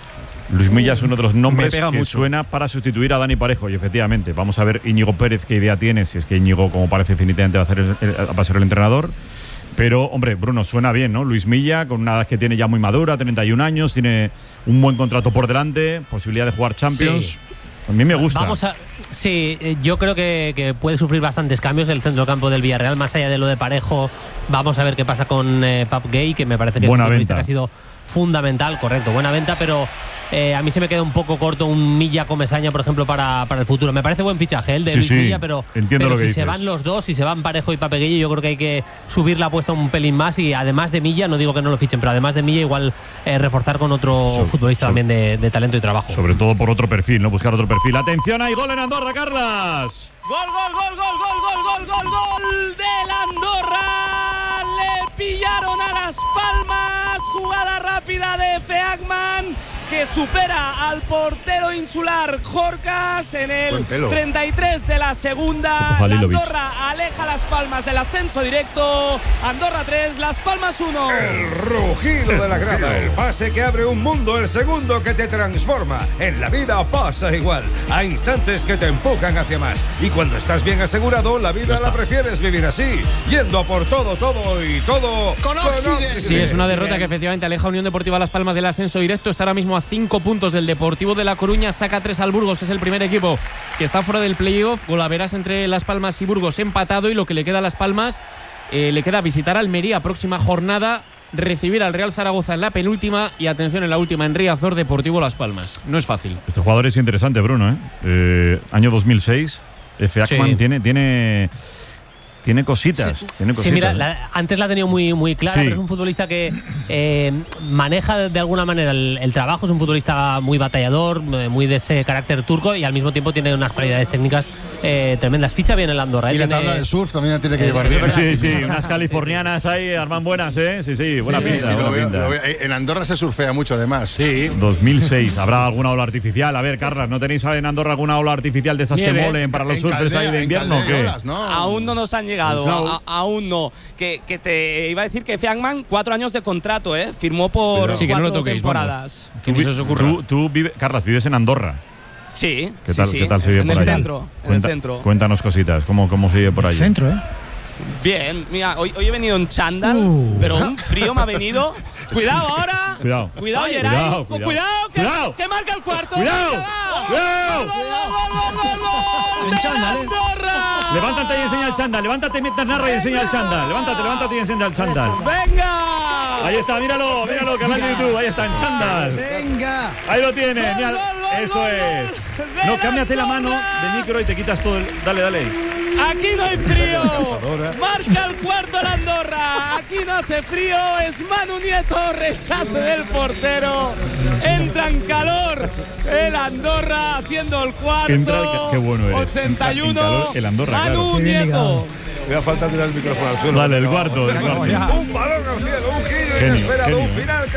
Luis Milla es uno de los nombres pega que mucho. suena para sustituir a Dani Parejo. Y efectivamente, vamos a ver Íñigo Pérez qué idea tiene, si es que Íñigo, como parece, definitivamente va a, hacer el- el- va a ser el entrenador. Pero, hombre, Bruno, suena bien, ¿no? Luis Milla, con una edad que tiene ya muy madura, treinta y un años, tiene un buen contrato por delante, posibilidad de jugar Champions. Sí. A mí me gusta. Vamos a, sí, eh, yo creo que, que puede sufrir bastantes cambios el centrocampo del Villarreal, más allá de lo de Parejo. Vamos a ver qué pasa con eh, Pap Gay, que me parece que Buena es un futbolista venta. que ha sido fundamental, correcto, buena venta, pero eh, a mí se me queda un poco corto un Milla Comesaña, por ejemplo, para, para el futuro. Me parece buen fichaje el de Sí, Luis sí, Milla, pero, entiendo pero lo que si dices. se van los dos, si se van Parejo y Pape Gueye, yo creo que hay que subir la apuesta un pelín más y además de Milla, no digo que no lo fichen, pero además de Milla igual eh, reforzar con otro So- futbolista so- también de, de talento y trabajo. Sobre todo por otro perfil, ¿no? Buscar otro perfil. ¡Atención! ¡Hay gol en Andorra, Carlas! Gol, gol, gol, gol, gol, gol, gol, gol, gol del Andorra. Le pillaron a Las Palmas. Jugada rápida de Feagman, que supera al portero insular Jorcas en el Buen pelo. treinta y tres de la segunda. Ojo, La Halilovic. Andorra aleja a Las Palmas del ascenso directo. Andorra tres, Las Palmas uno. El rugido de la grada, el pase que abre un mundo, el segundo que te transforma. En la vida pasa igual. Hay instantes que te empujan hacia más. Y cuando estás bien asegurado, la vida la prefieres vivir así. Yendo a por todo, todo y todo. Con Oxide. Sí, es una derrota que efectivamente aleja a Unión Deportiva Las Palmas del ascenso directo. Está ahora mismo a cinco puntos del Deportivo de La Coruña. Saca tres al Burgos, que es el primer equipo que está fuera del playoff. Golaveras entre Las Palmas y Burgos empatado. Y lo que le queda a Las Palmas, eh, le queda visitar Almería próxima jornada, recibir al Real Zaragoza en la penúltima y atención en la última en Riazor, Deportivo Las Palmas. No es fácil. Este jugador es interesante, Bruno, ¿eh? Eh, año dos mil seis. F. Ackman Sí. tiene, tiene, tiene cositas. Tiene cositas. Sí, mira, la- antes la ha tenido muy, muy clara, Sí. pero es un futbolista que eh, maneja de, de alguna manera el, el trabajo, es un futbolista muy batallador, eh, muy de ese carácter turco y al mismo tiempo tiene unas cualidades técnicas eh, tremendas. Ficha bien el Andorra. ¿eh? Y la Tiene- tabla de surf también la tiene que Eh, llevar eso bien. es verdad. Sí, sí, unas californianas ahí, arman buenas, ¿eh? Sí, sí, buena Sí, sí, pinta, sí, buena lo veo, pinta. lo veo. En Andorra se surfea mucho, además. Sí, dos mil seis. ¿Habrá alguna ola artificial? A ver, Carlas, ¿no tenéis en Andorra alguna ola artificial de estas Nieve. que molen para los En surfers Caldea, ahí de en invierno o Caldea qué? olas, ¿no? Aún no nos han llegado, El flow. a- aún no. Que, que te iba a decir que Feagman, cuatro años de contrato, ¿eh? Firmó por Sí, que no lo cuatro toquéis, temporadas. Que ni se os ocurra. Tú, tú vive- Carlas, vives en Andorra. Sí, ¿Qué sí, tal, sí. ¿qué tal se vive en por el allá? centro, en el Cuenta- centro. Cuéntanos cositas, ¿cómo, cómo se vive por allá? Centro, ¿eh? Bien, mira, hoy, hoy he venido en chándal, Uh. pero un frío me ha venido. Cuidado ahora. Cuidado. Cuidado, Ay, Geray. cuidado, Cu- cuidado. que, Cuidado. que marca el cuarto. Cuidado. Venga, va. Cuidado. Gol, gol, gol, gol, gol, En de chándal, ¿eh? Andorra. Levántate y enseña el chándal, levántate mientras narra y enseña el chándal. Levántate, levántate y enseña el chándal. Venga. Ahí está, míralo, míralo, canal de YouTube, ahí está en chándal. Venga. Ahí lo tiene, Gol, mira, gol, gol, eso gol, es. gol de No, cámbiate la Andorra. mano de micro y te quitas todo el… Dale, dale. Aquí no hay frío. Marca el cuarto la Andorra. Aquí no hace frío. Es Manu Nieto. Rechace del portero. Entra en calor el Andorra haciendo el cuarto. Entra el ca- qué bueno eres. ochenta y uno. Entra en calor el Andorra, Manu claro. Qué bien Nieto. ligado. Me da falta tirar el micrófono al suelo. Dale, el cuarto, el cuarto. Un balón al cielo, un giro Genio, inesperado, genio, un eh. final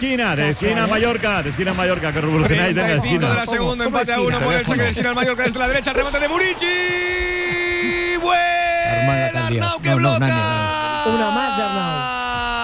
esquina, de esquina a Mallorca, de esquina a Mallorca, que revolucionáis de la treinta y cinco esquina. de la segunda, empate a uno por el saque de esquina al Mallorca desde la derecha, el remate de Murici. ¡Buena! Arnau que bloca. Una más de Arnau.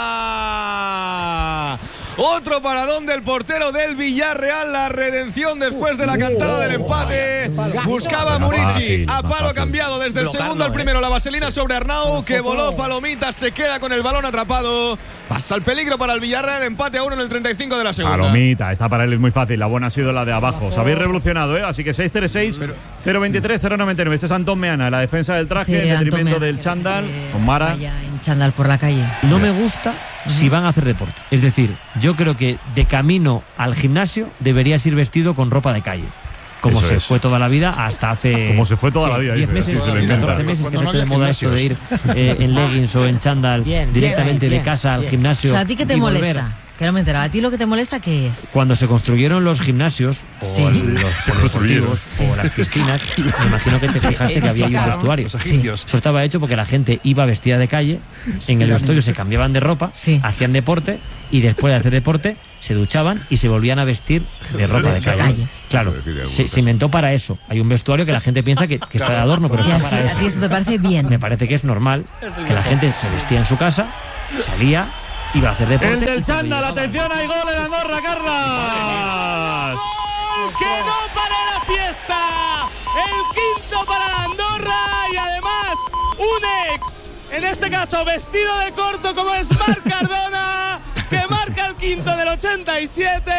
Otro paradón del portero del Villarreal, la redención después de la cantada del empate. Buscaba Murici a palo cambiado desde el segundo al primero. La vaselina sobre Arnau, que voló palomitas, se queda con el balón atrapado. Pasa el peligro para el Villarreal, empate a uno en el treinta y cinco de la segunda. Palomita, esta para él es muy fácil. La buena ha sido la de abajo. Os habéis revolucionado, ¿eh? Así que seis tres seis, cero veintitrés, cero noventa y nueve. Este es Antón Meana, la defensa del traje, Sí, en Antón detrimento Meana. del chándal. Con Mara. Vaya en chándal por la calle. No me gusta si van a hacer deporte. Es decir, yo creo que de camino al gimnasio deberías ir vestido con ropa de calle. Como Eso se es. fue toda la vida hasta hace. Como se fue toda la vida, diez dice, meses, así se le inventa. catorce meses que Cuando se no ha hecho de había moda esto de ir gimnasios. eh, en leggings o en chándal Bien, directamente bien, de casa al bien. gimnasio. O sea, ¿a ti qué te y volver. molesta? Que no me entero. ¿A ti lo que te molesta qué es? Cuando se construyeron los gimnasios o Sí. los Se polideportivos construyeron. o las piscinas, me imagino que te Sí, fijaste que había ahí un edificaron. vestuario. Los egipcios. Eso estaba hecho porque la gente iba vestida de calle, en el vestuario se cambiaban de ropa, hacían deporte y después de hacer deporte se duchaban y se volvían a vestir de ropa de calle. calle. Claro, se, se inventó para eso. Hay un vestuario que la gente piensa que, que está de adorno, pero Y está así, para a eso. ti eso te parece bien. Me parece que es normal que la gente se vestía en su casa, salía, iba a hacer deporte. El del y cuando chándal, llegaba- atención, hay gol en Andorra, Carlas. ¡Gol! ¡Que no para la fiesta! El quinto para la Andorra y además un ex, en este caso vestido de corto como es Marc Cardona, que marca el quinto del ochenta y siete.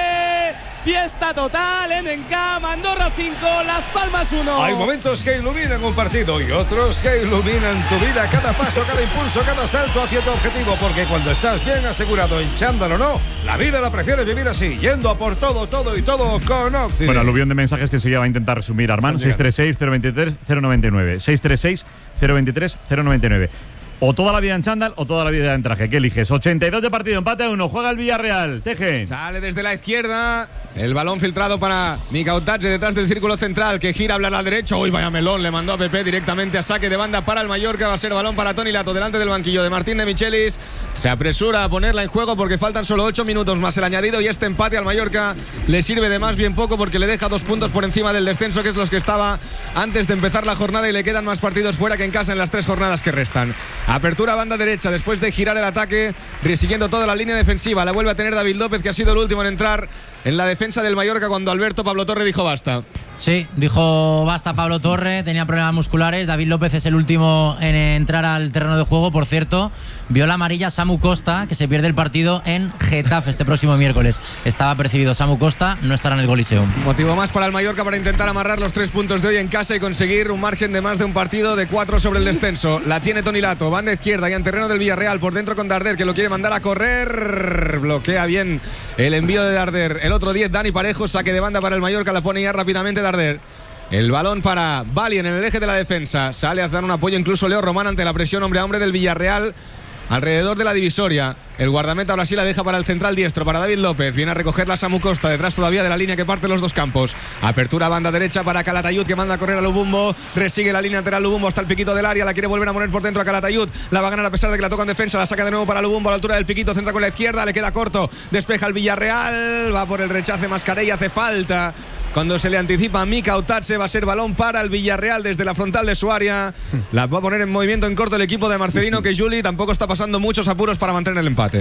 Fiesta total en Encam, Andorra cinco, Las Palmas uno. Hay momentos que iluminan un partido y otros que iluminan tu vida. Cada paso, cada impulso, cada salto hacia tu objetivo. Porque cuando estás bien asegurado en chándal o no, la vida la prefieres vivir así, yendo a por todo, todo y todo con Occident. Bueno, aluvión de mensajes que se va a intentar resumir, Armand. seis tres seis, cero veintitrés, cero noventa y nueve. seis tres seis, cero veintitrés, cero noventa y nueve. O toda la vida en chándal o toda la vida en traje. ¿Qué eliges? ochenta y dos de partido, empate a uno. Juega el Villarreal. Teje. Sale desde la izquierda. El balón filtrado para Mika Otache detrás del círculo central, que gira a hablar a la derecha. Uy, vaya melón. Le mandó a Pepe directamente a saque de banda para el Mallorca. Va a ser balón para Toni Lato delante del banquillo de Martín de Michelis. Se apresura a ponerla en juego porque faltan solo ocho minutos más el añadido. Y este empate al Mallorca le sirve de más bien poco porque le deja dos puntos por encima del descenso, que es los que estaba antes de empezar la jornada. Y le quedan más partidos fuera que en casa en las tres jornadas que restan. Apertura banda derecha después de girar el ataque, resiguiendo toda la línea defensiva. La vuelve a tener David López, que ha sido el último en entrar en la defensa del Mallorca cuando Alberto Pablo Torre dijo basta. Sí, dijo basta Pablo Torre, tenía problemas musculares. David López es el último en entrar al terreno de juego. Por cierto, vio la amarilla Samu Costa, que se pierde el partido en Getafe este próximo miércoles. Estaba percibido Samu Costa, no estará en el Coliseum. Motivo más para el Mallorca para intentar amarrar los tres puntos de hoy en casa y conseguir un margen de más de un partido de cuatro sobre el descenso. La tiene Toni Lato, banda izquierda y en terreno del Villarreal, por dentro con Darder, que lo quiere mandar a correr. Bloquea bien el envío de Darder. El otro diez, Dani Parejo, saque de banda para el Mallorca, la pone ya rápidamente Darder. El balón para Valien en el eje de la defensa. Sale a dar un apoyo incluso Leo Román ante la presión hombre a hombre del Villarreal alrededor de la divisoria. El guardameta ahora sí la deja para el central diestro, para David López. Viene a recogerla Samu Costa, detrás todavía de la línea que parte los dos campos. Apertura banda derecha para Calatayud, que manda a correr a Lubumbo. Resigue la línea lateral Lubumbo hasta el piquito del área. La quiere volver a poner por dentro a Calatayud. La va a ganar a pesar de que la toca en defensa. La saca de nuevo para Lubumbo a la altura del piquito. Centra con la izquierda, le queda corto. Despeja el Villarreal. Va por el rechace Mascarell, hace falta. Cuando se le anticipa a Mika Otache, va a ser balón para el Villarreal desde la frontal de su área. La va a poner en movimiento en corto el equipo de Marcelino, que Juli tampoco está pasando muchos apuros para mantener el empate.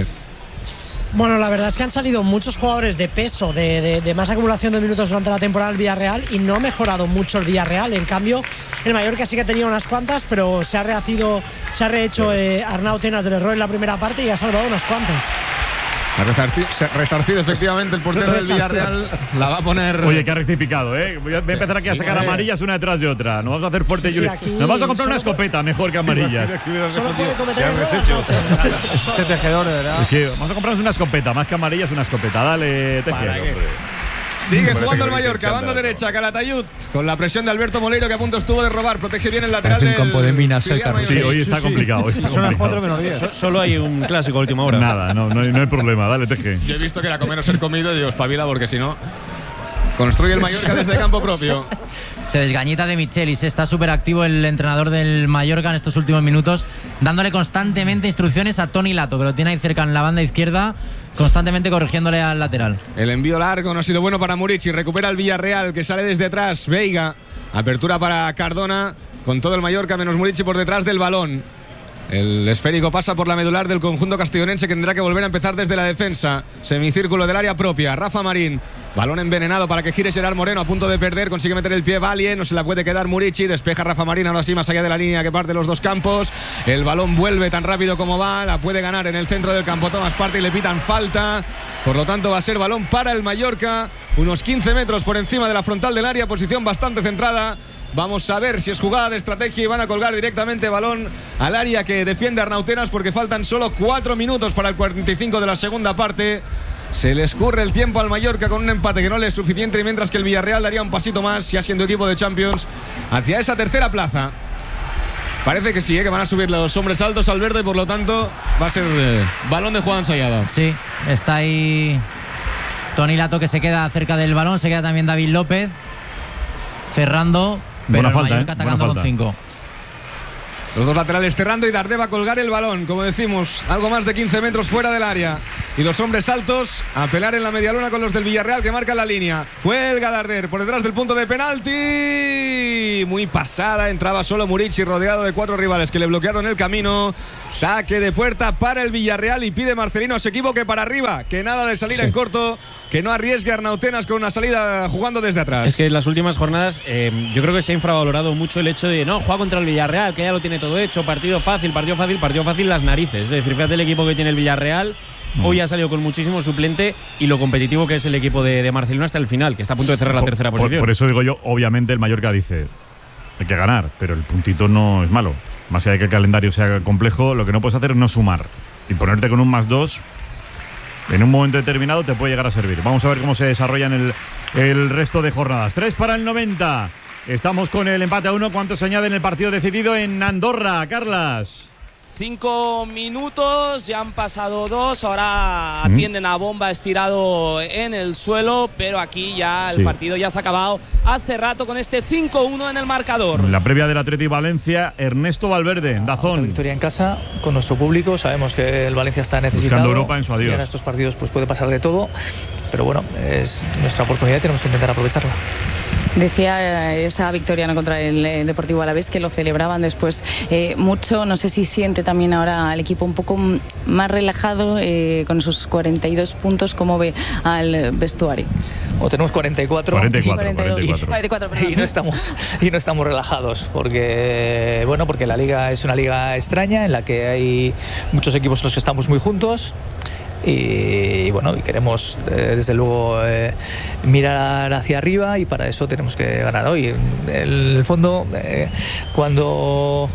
Bueno, la verdad es que han salido muchos jugadores de peso, de, de, de más acumulación de minutos durante la temporada del Villarreal y no ha mejorado mucho el Villarreal. En cambio, el Mallorca sí que ha tenido unas cuantas, pero se ha rehacido, se ha rehecho eh, Arnau Tenas del error en la primera parte y ha salvado unas cuantas. Ha resarcido, resarcido efectivamente el portero del Villarreal. La va a poner. Oye, que ha rectificado, ¿eh? Voy a voy a empezar aquí a sacar amarillas una detrás de otra. Nos vamos a hacer fuerte, Sí, Juli. aquí Nos vamos a comprar una solo escopeta mejor que amarillas. Solo puede cometer errores. Este tejedor, de verdad. Es que vamos a comprarnos una escopeta, más que amarillas, una escopeta. Dale, Teje. Sigue jugando el Mallorca, banda derecha, Calatayud, con la presión de Alberto Moleiro, que a punto estuvo de robar. Protege bien el lateral del campo de minas el filial Sí, hoy está complicado. Hoy está Son las complicado. cuatro menos diez. Solo hay un clásico a última hora. Nada, no, no, hay, no hay problema. Dale, Teje. Yo he visto que era comer o ser comido y digo, espabila porque si no. Construye el Mallorca desde campo propio. Se desgañita de Michelis, está súper activo el entrenador del Mallorca en estos últimos minutos, dándole constantemente instrucciones a Toni Lato, que lo tiene ahí cerca en la banda izquierda, constantemente corrigiéndole al lateral. El envío largo no ha sido bueno para Murici. Recupera el Villarreal, que sale desde atrás. Veiga. Apertura para Cardona, con todo el Mallorca menos Murici por detrás del balón. El esférico pasa por la medular del conjunto castellonense, que tendrá que volver a empezar desde la defensa. Semicírculo del área propia. Rafa Marín. Balón envenenado para que gire Gerard Moreno, a punto de perder. Consigue meter el pie Valle. No se la puede quedar Murici. Despeja Rafa Marín, ahora sí, más allá de la línea que parte los dos campos. El balón vuelve tan rápido como va. La puede ganar en el centro del campo Tomás Partey y le pitan falta. Por lo tanto, va a ser balón para el Mallorca. Unos quince metros por encima de la frontal del área. Posición bastante centrada. Vamos a ver si es jugada de estrategia y van a colgar directamente balón al área que defiende Arnautenas, porque faltan solo cuatro minutos para el cuarenta y cinco de la segunda parte. Se le escurre el tiempo al Mallorca con un empate que no le es suficiente, y mientras que el Villarreal daría un pasito más, ya siendo equipo de Champions, hacia esa tercera plaza. Parece que sí, ¿eh? Que van a subir los hombres altos al verde, y por lo tanto va a ser eh, balón de jugada ensayada. Sí, está ahí Toni Lato, que se queda cerca del balón, se queda también David López cerrando. Pero Buena el falta, Mallorca ¿eh? atacando Buena con falta. cinco. Los dos laterales cerrando y Darder va a colgar el balón, como decimos, algo más de quince metros fuera del área. Y los hombres altos a pelar en la medialuna con los del Villarreal, que marcan la línea. Cuelga Darder por detrás del punto de penalti. Muy pasada, entraba solo Murici, rodeado de cuatro rivales que le bloquearon el camino. Saque de puerta para el Villarreal, y pide Marcelino a su equipo que para arriba, que nada de salir sí. en corto, que no arriesgue a Arnautenas con una salida jugando desde atrás. Es que en las últimas jornadas eh, yo creo que se ha infravalorado mucho el hecho de no, juega contra el Villarreal, que ya lo tiene todo hecho, partido fácil, partido fácil, partido fácil las narices. Es decir, fíjate el equipo que tiene el Villarreal. Mm. Hoy ha salido con muchísimo suplente, y lo competitivo que es el equipo de, de Marcelino hasta el final, que está a punto de cerrar la por, tercera por, posición. Por eso digo yo, obviamente el Mallorca dice, hay que ganar, pero el puntito no es malo. Más allá de que el calendario sea complejo, lo que no puedes hacer es no sumar. Y ponerte con un más dos, en un momento determinado te puede llegar a servir. Vamos a ver cómo se desarrollan el, el resto de jornadas. tres para el noventa. Estamos con el empate a uno. ¿Cuánto se añade en el partido decidido en Andorra, Carlas? Cinco minutos, ya han pasado dos, ahora atienden a Bomba estirado en el suelo, pero aquí ya el sí. partido ya se ha acabado hace rato con este cinco uno en el marcador. En la previa del Athletic Valencia, Ernesto Valverde, Dazón. Otra victoria en casa con nuestro público, sabemos que el Valencia está necesitado. Buscando Europa en su adiós. Y en estos partidos pues puede pasar de todo, pero bueno, es nuestra oportunidad y tenemos que intentar aprovecharla. Decía eh, esa victoria ¿no? contra el eh, Deportivo Alavés, que lo celebraban después eh, mucho. No sé si siente también ahora al equipo un poco más relajado eh, con esos cuarenta y dos puntos. ¿Cómo ve al vestuario? O tenemos cuarenta y cuatro, cuarenta y cuatro, cuarenta y dos, cuarenta y cuatro. cuarenta y cuatro y no estamos y no estamos relajados, porque bueno, porque la liga es una liga extraña en la que hay muchos equipos los que estamos muy juntos. Y bueno, y queremos eh, desde luego eh, mirar hacia arriba, y para eso tenemos que ganar hoy. En el fondo, eh, cuando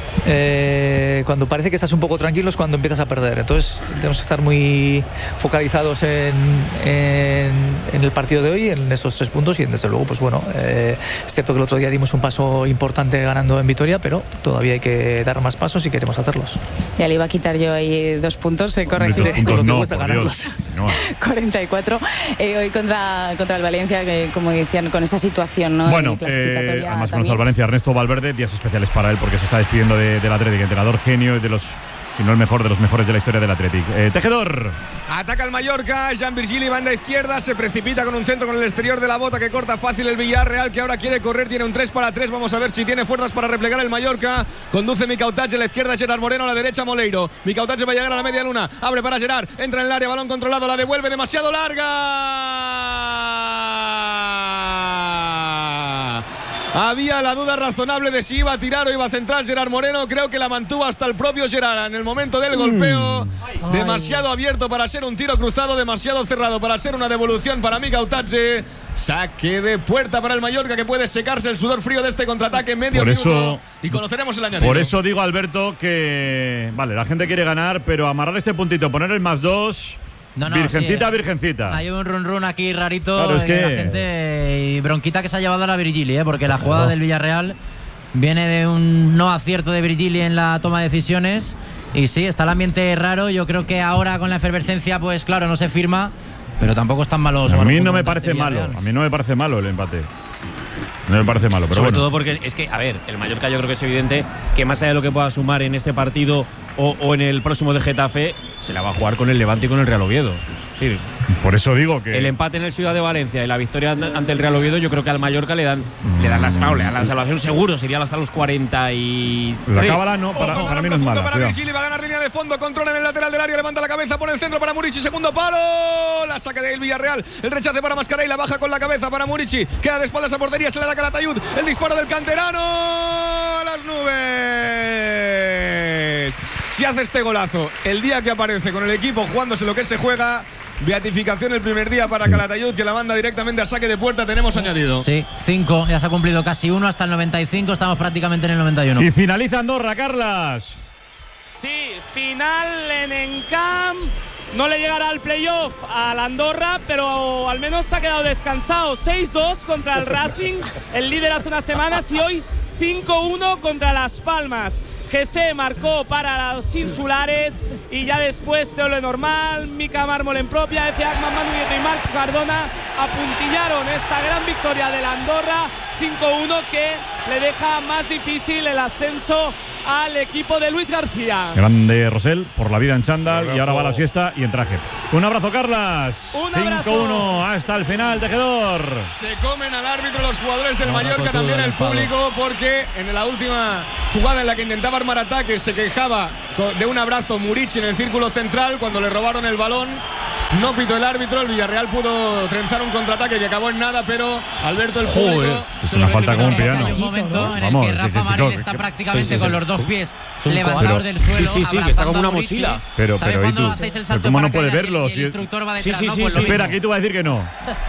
eh, cuando parece que estás un poco tranquilo es cuando empiezas a perder. Entonces tenemos que estar muy focalizados en, en, en el partido de hoy, en estos tres puntos, y desde luego, pues bueno, eh, es cierto que el otro día dimos un paso importante ganando en Vitoria, pero todavía hay que dar más pasos si queremos hacerlos. Ya le iba a quitar yo ahí dos puntos, eh, correcto. Dos puntos, no, por Dios, no. cuarenta y cuatro eh, hoy contra, contra el Valencia, que como decían, con esa situación, ¿no? Bueno, eh, además conoce al Valencia, Ernesto Valverde, días especiales para él porque se está despidiendo de, del Athletic, entrenador genio y de los, si no el mejor, de los mejores de la historia del Athletic. Eh, Tejedor. Ataca el Mallorca, Jean Virgili, banda izquierda, se precipita con un centro con el exterior de la bota que corta fácil el Villarreal, que ahora quiere correr, tiene un tres para tres, vamos a ver si tiene fuerzas para replegar el Mallorca. Conduce Micautache, a la izquierda Gerard Moreno, a la derecha Moleiro. Micautache va a llegar a la media luna, abre para Gerard, entra en el área, balón controlado, la devuelve demasiado larga. Había la duda razonable de si iba a tirar o iba a centrar Gerard Moreno. Creo que la mantuvo hasta el propio Gerard en el momento del golpeo. Mm. Demasiado abierto para ser un tiro cruzado, demasiado cerrado para ser una devolución para Micautache. Saque de puerta para el Mallorca, que puede secarse el sudor frío de este contraataque en medio por minuto. Eso, y conoceremos el añadido. Por eso digo, Alberto, que vale, la gente quiere ganar, pero amarrar este puntito, poner el más dos. No, no, virgencita, sí, virgencita. Hay un run run aquí rarito. Claro, es que... la gente y bronquita que se ha llevado a la Virgili, ¿eh? Porque la jugada del Villarreal viene de un no acierto de Virgili en la toma de decisiones. Y sí, está el ambiente raro. Yo creo que ahora con la efervescencia, pues claro, no se firma, pero tampoco es tan malo. A mí no me parece malo. A mí no me parece malo el empate. No me parece malo, pero sobre bueno. todo porque es que, a ver, el Mallorca yo creo que es evidente que más allá de lo que pueda sumar en este partido o, o en el próximo de Getafe, se la va a jugar con el Levante y con el Real Oviedo. decir, por eso digo que el empate en el Ciudad de Valencia y la victoria ante el Real Oviedo, yo creo que al Mallorca le dan mm. le dan la, no, le dan la salvación seguro, sería hasta los cuarenta y tres. La cábala no, para, Ojo, para mí no es mala. Para Virgili, va a ganar línea de fondo, controla en el lateral del área, levanta la cabeza, pone el centro para Murici, segundo palo, la saca del Villarreal, el rechace para Mascarell, la baja con la cabeza para Murici, queda de espaldas a portería, se le da Calatayud, el disparo del canterano a las nubes. Si hace este golazo el día que aparece con el equipo jugándose lo que se juega, beatificación el primer día para sí. Calatayud, que la manda directamente a saque de puerta. Tenemos añadido. Sí, cinco, ya se ha cumplido casi uno hasta el noventa y cinco, estamos prácticamente en el noventa y uno. Y finaliza Andorra, Carlas. Sí, final en Encamp. No le llegará al playoff a la Andorra, pero al menos se ha quedado descansado. seis dos contra el Racing, el líder hace unas semanas, y hoy cinco uno contra Las Palmas. G C marcó para los insulares y ya después Teo Lenormand, Mica Mármol en propia, F. Agman, Manu Nieto y Marc Cardona apuntillaron esta gran victoria de la Andorra cinco uno, que le deja más difícil el ascenso al equipo de Luis García. Grande Rosell por la vida en chándal y ahora va a la siesta y en traje. Un abrazo, Carlas. cinco uno hasta el final, tejedor. Se comen al árbitro los jugadores del no, Mallorca, también el público, porque en la última jugada en la que intentaba armar ataques se quejaba de un abrazo Murici en el círculo central cuando le robaron el balón. No pitó el árbitro, el Villarreal pudo trenzar un contraataque que acabó en nada, pero Alberto, el público… Joder, es una falta como un piano. Hay un momento en el que Rafa Marín está prácticamente con los dos pies levantados del suelo. Sí, sí, sí, que está como una mochila. Pero, pero, ¿y tú? ¿Cómo no puedes verlo? El instructor va detrás, sí, sí, sí, ¿no? sí. Espera, aquí tú vas a decir que no.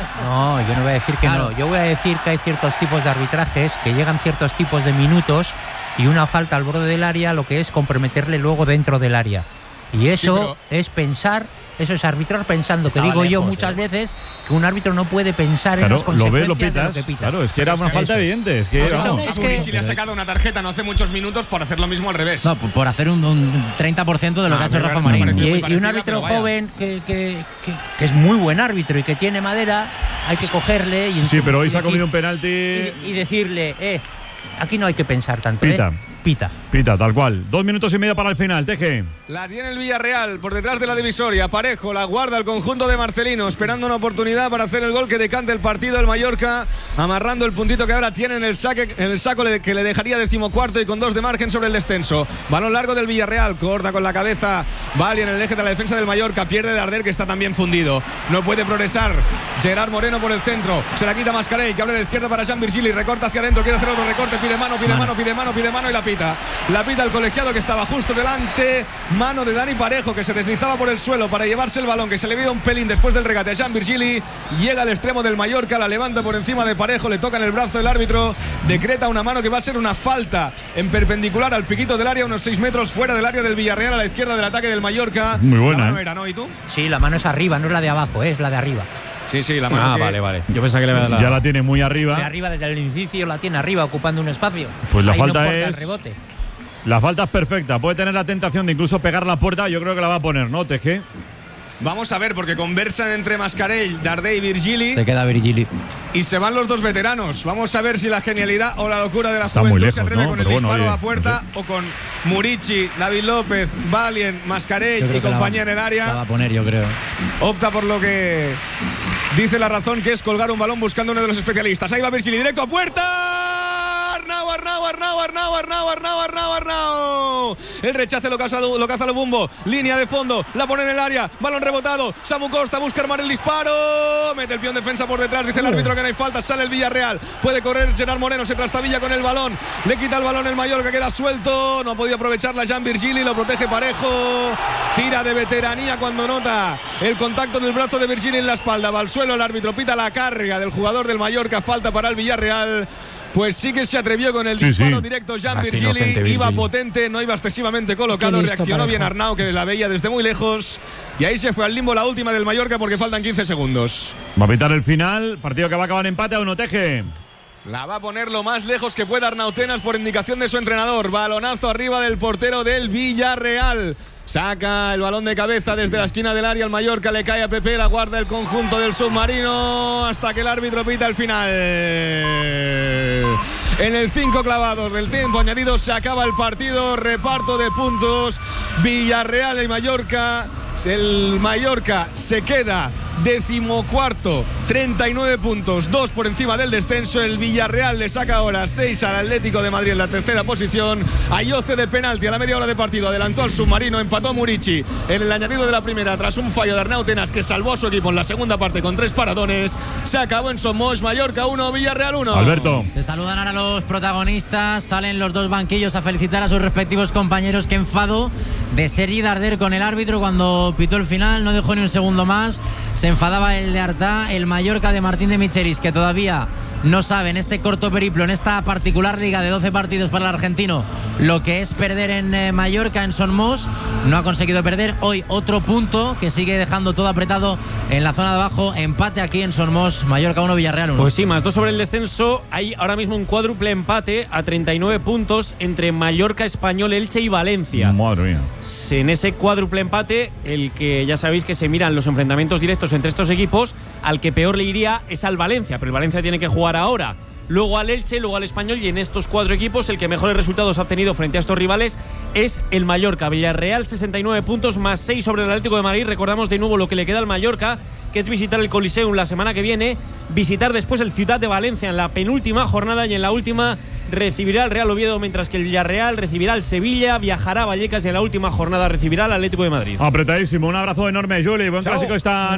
No, yo no voy a decir que claro. no. Yo voy a decir que hay ciertos tipos de arbitrajes, que llegan ciertos tipos de minutos y una falta al borde del área, lo que es comprometerle luego dentro del área. Y eso sí, pero... es pensar… Eso es arbitrar pensando, Estaba que digo lejos, yo muchas eh. veces que un árbitro no puede pensar claro, en las consecuencias lo ve, lo de lo que pita. Claro, es que era una es que falta eso. evidente. Es que, pues vamos, es que si le ha sacado una tarjeta no hace muchos minutos por hacer lo mismo al revés. No, por hacer un, un treinta por ciento de lo no, que ha hecho Rafa Marín. Y, parecida, y un árbitro joven que, que, que, que es muy buen árbitro y que tiene madera, hay que cogerle y… Sí, pero hoy se ha comido un penalti… Y, y decirle, eh, aquí no hay que pensar tanto, Pita. ¿eh? Pita. Pita, tal cual. Dos minutos y medio para el final, Teje. La tiene el Villarreal por detrás de la divisoria. Parejo, la guarda el conjunto de Marcelino, esperando una oportunidad para hacer el gol que decante el partido. El Mallorca amarrando el puntito que ahora tiene en el, saque, en el saco que le dejaría decimocuarto y con dos de margen sobre el descenso. Balón largo del Villarreal, corta con la cabeza Bali en el eje de la defensa del Mallorca. Pierde Darder, que está también fundido. No puede progresar Gerard Moreno por el centro. Se la quita Mascarell, que abre de izquierda para Jean Virgili. Recorta hacia adentro, quiere hacer otro recorte. Pide mano, pide mano, pide mano, pide mano y la pita. La pita el colegiado, que estaba justo delante. Mano de Dani Parejo, que se deslizaba por el suelo para llevarse el balón, que se le vio un pelín después del regate a Jean Virgili. Llega al extremo del Mallorca, la levanta por encima de Parejo, le toca en el brazo el árbitro, decreta una mano que va a ser una falta en perpendicular al piquito del área, unos seis metros fuera del área del Villarreal, a la izquierda del ataque del Mallorca. Muy buena, la mano ¿eh? era, ¿no? ¿Y tú? Sí, la mano es arriba, no es la de abajo, ¿eh? Es la de arriba. Sí, sí, la mano. Ah, que… vale, vale. Yo pensaba que le había dado. Ya la tiene muy arriba. De arriba, desde el inicio la tiene arriba, ocupando un espacio. Pues la Ahí falta no es… el rebote. La falta es perfecta. Puede tener la tentación de incluso pegar la puerta. Yo creo que la va a poner, ¿no, Teje? Vamos a ver, porque conversan entre Mascarell, Darder y Virgili. Se queda Virgili. Y se van los dos veteranos. Vamos a ver si la genialidad o la locura de la Está juventud muy lejos, se atreve ¿no? con Pero el bueno, disparo oye, a puerta, no sé. o con Murici, David López, Valien, Mascarell y compañía va, en el área. La va a poner, yo creo. Opta por lo que dice la razón, que es colgar un balón buscando uno de los especialistas. Ahí va Virgili, directo a puerta. Arnau, Arnau, Arnau, Arnau, Arnau, Arnau, Arnau, Arnau. El rechace lo caza, lo caza Lobumbo. Línea de fondo, la pone en el área. Balón rebotado. Samu Costa busca armar el disparo. Mete el peón defensa por detrás. Dice el árbitro que no hay falta. Sale el Villarreal. Puede correr Gerard Moreno. Se trastabilla con el balón. Le quita el balón el Mallorca. Queda suelto. No ha podido aprovecharla Jean Virgili. Lo protege Parejo. Tira de veteranía cuando nota el contacto del brazo de Virgili en la espalda. Va al suelo el árbitro. Pita la carga del jugador del Mallorca. Falta para el Villarreal. Pues sí que se atrevió con el sí, disparo sí. directo Jean Virgili, iba potente, no iba excesivamente colocado, reaccionó bien Arnau, que la veía desde muy lejos, y ahí se fue al limbo la última del Mallorca porque faltan quince segundos. Va a pitar el final, partido que va a acabar en empate a uno, Teje. La va a poner lo más lejos que pueda Arnau Tenas por indicación de su entrenador. Balonazo arriba del portero del Villarreal. Saca el balón de cabeza desde la esquina del área. El Mallorca le cae a Pepe. La guarda el conjunto del submarino hasta que el árbitro pita el final. En el cinco clavados del tiempo añadido se acaba el partido. Reparto de puntos. Villarreal y Mallorca El Mallorca se queda decimocuarto, treinta y nueve puntos, dos por encima del descenso. El Villarreal le saca ahora seis al Atlético de Madrid en la tercera posición. Ayoce de penalti a la media hora de partido adelantó al submarino, empató Murici en el añadido de la primera tras un fallo de Arnau Tenas que salvó a su equipo en la segunda parte con tres paradones. Se acabó en Somos, Mallorca uno, Villarreal uno. Alberto. Se saludan ahora los protagonistas, salen los dos banquillos a felicitar a sus respectivos compañeros. Qué enfado de Sergi Darder con el árbitro cuando pitó el final, no dejó ni un segundo más. Se enfadaba el de Artá, el Mallorca de Martín de Michelis, que todavía no sabe en este corto periplo, en esta particular liga de doce partidos para el argentino, lo que es perder en eh, Mallorca, en Son Mos. No ha conseguido perder. Hoy otro punto que sigue dejando todo apretado en la zona de abajo. Empate aquí en Son Mos, Mallorca uno, Villarreal uno. Pues sí, más dos sobre el descenso. Hay ahora mismo un cuádruple empate a treinta y nueve puntos entre Mallorca, Español, Elche y Valencia. Madre mía. En ese cuádruple empate, el que ya sabéis que se miran los enfrentamientos directos entre estos equipos, al que peor le iría es al Valencia, pero el Valencia tiene que jugar ahora, luego al Elche, luego al Español, y en estos cuatro equipos el que mejores resultados ha obtenido frente a estos rivales es el Mallorca. Villarreal sesenta y nueve puntos más seis sobre el Atlético de Madrid. Recordamos de nuevo lo que le queda al Mallorca, que es visitar el Coliseum la semana que viene, visitar después el Ciudad de Valencia en la penúltima jornada, y en la última recibirá al Real Oviedo, mientras que el Villarreal recibirá al Sevilla, viajará a Vallecas y en la última jornada recibirá al Atlético de Madrid. Apretadísimo. Un abrazo enorme, Juli. Buen Chao. clásico esta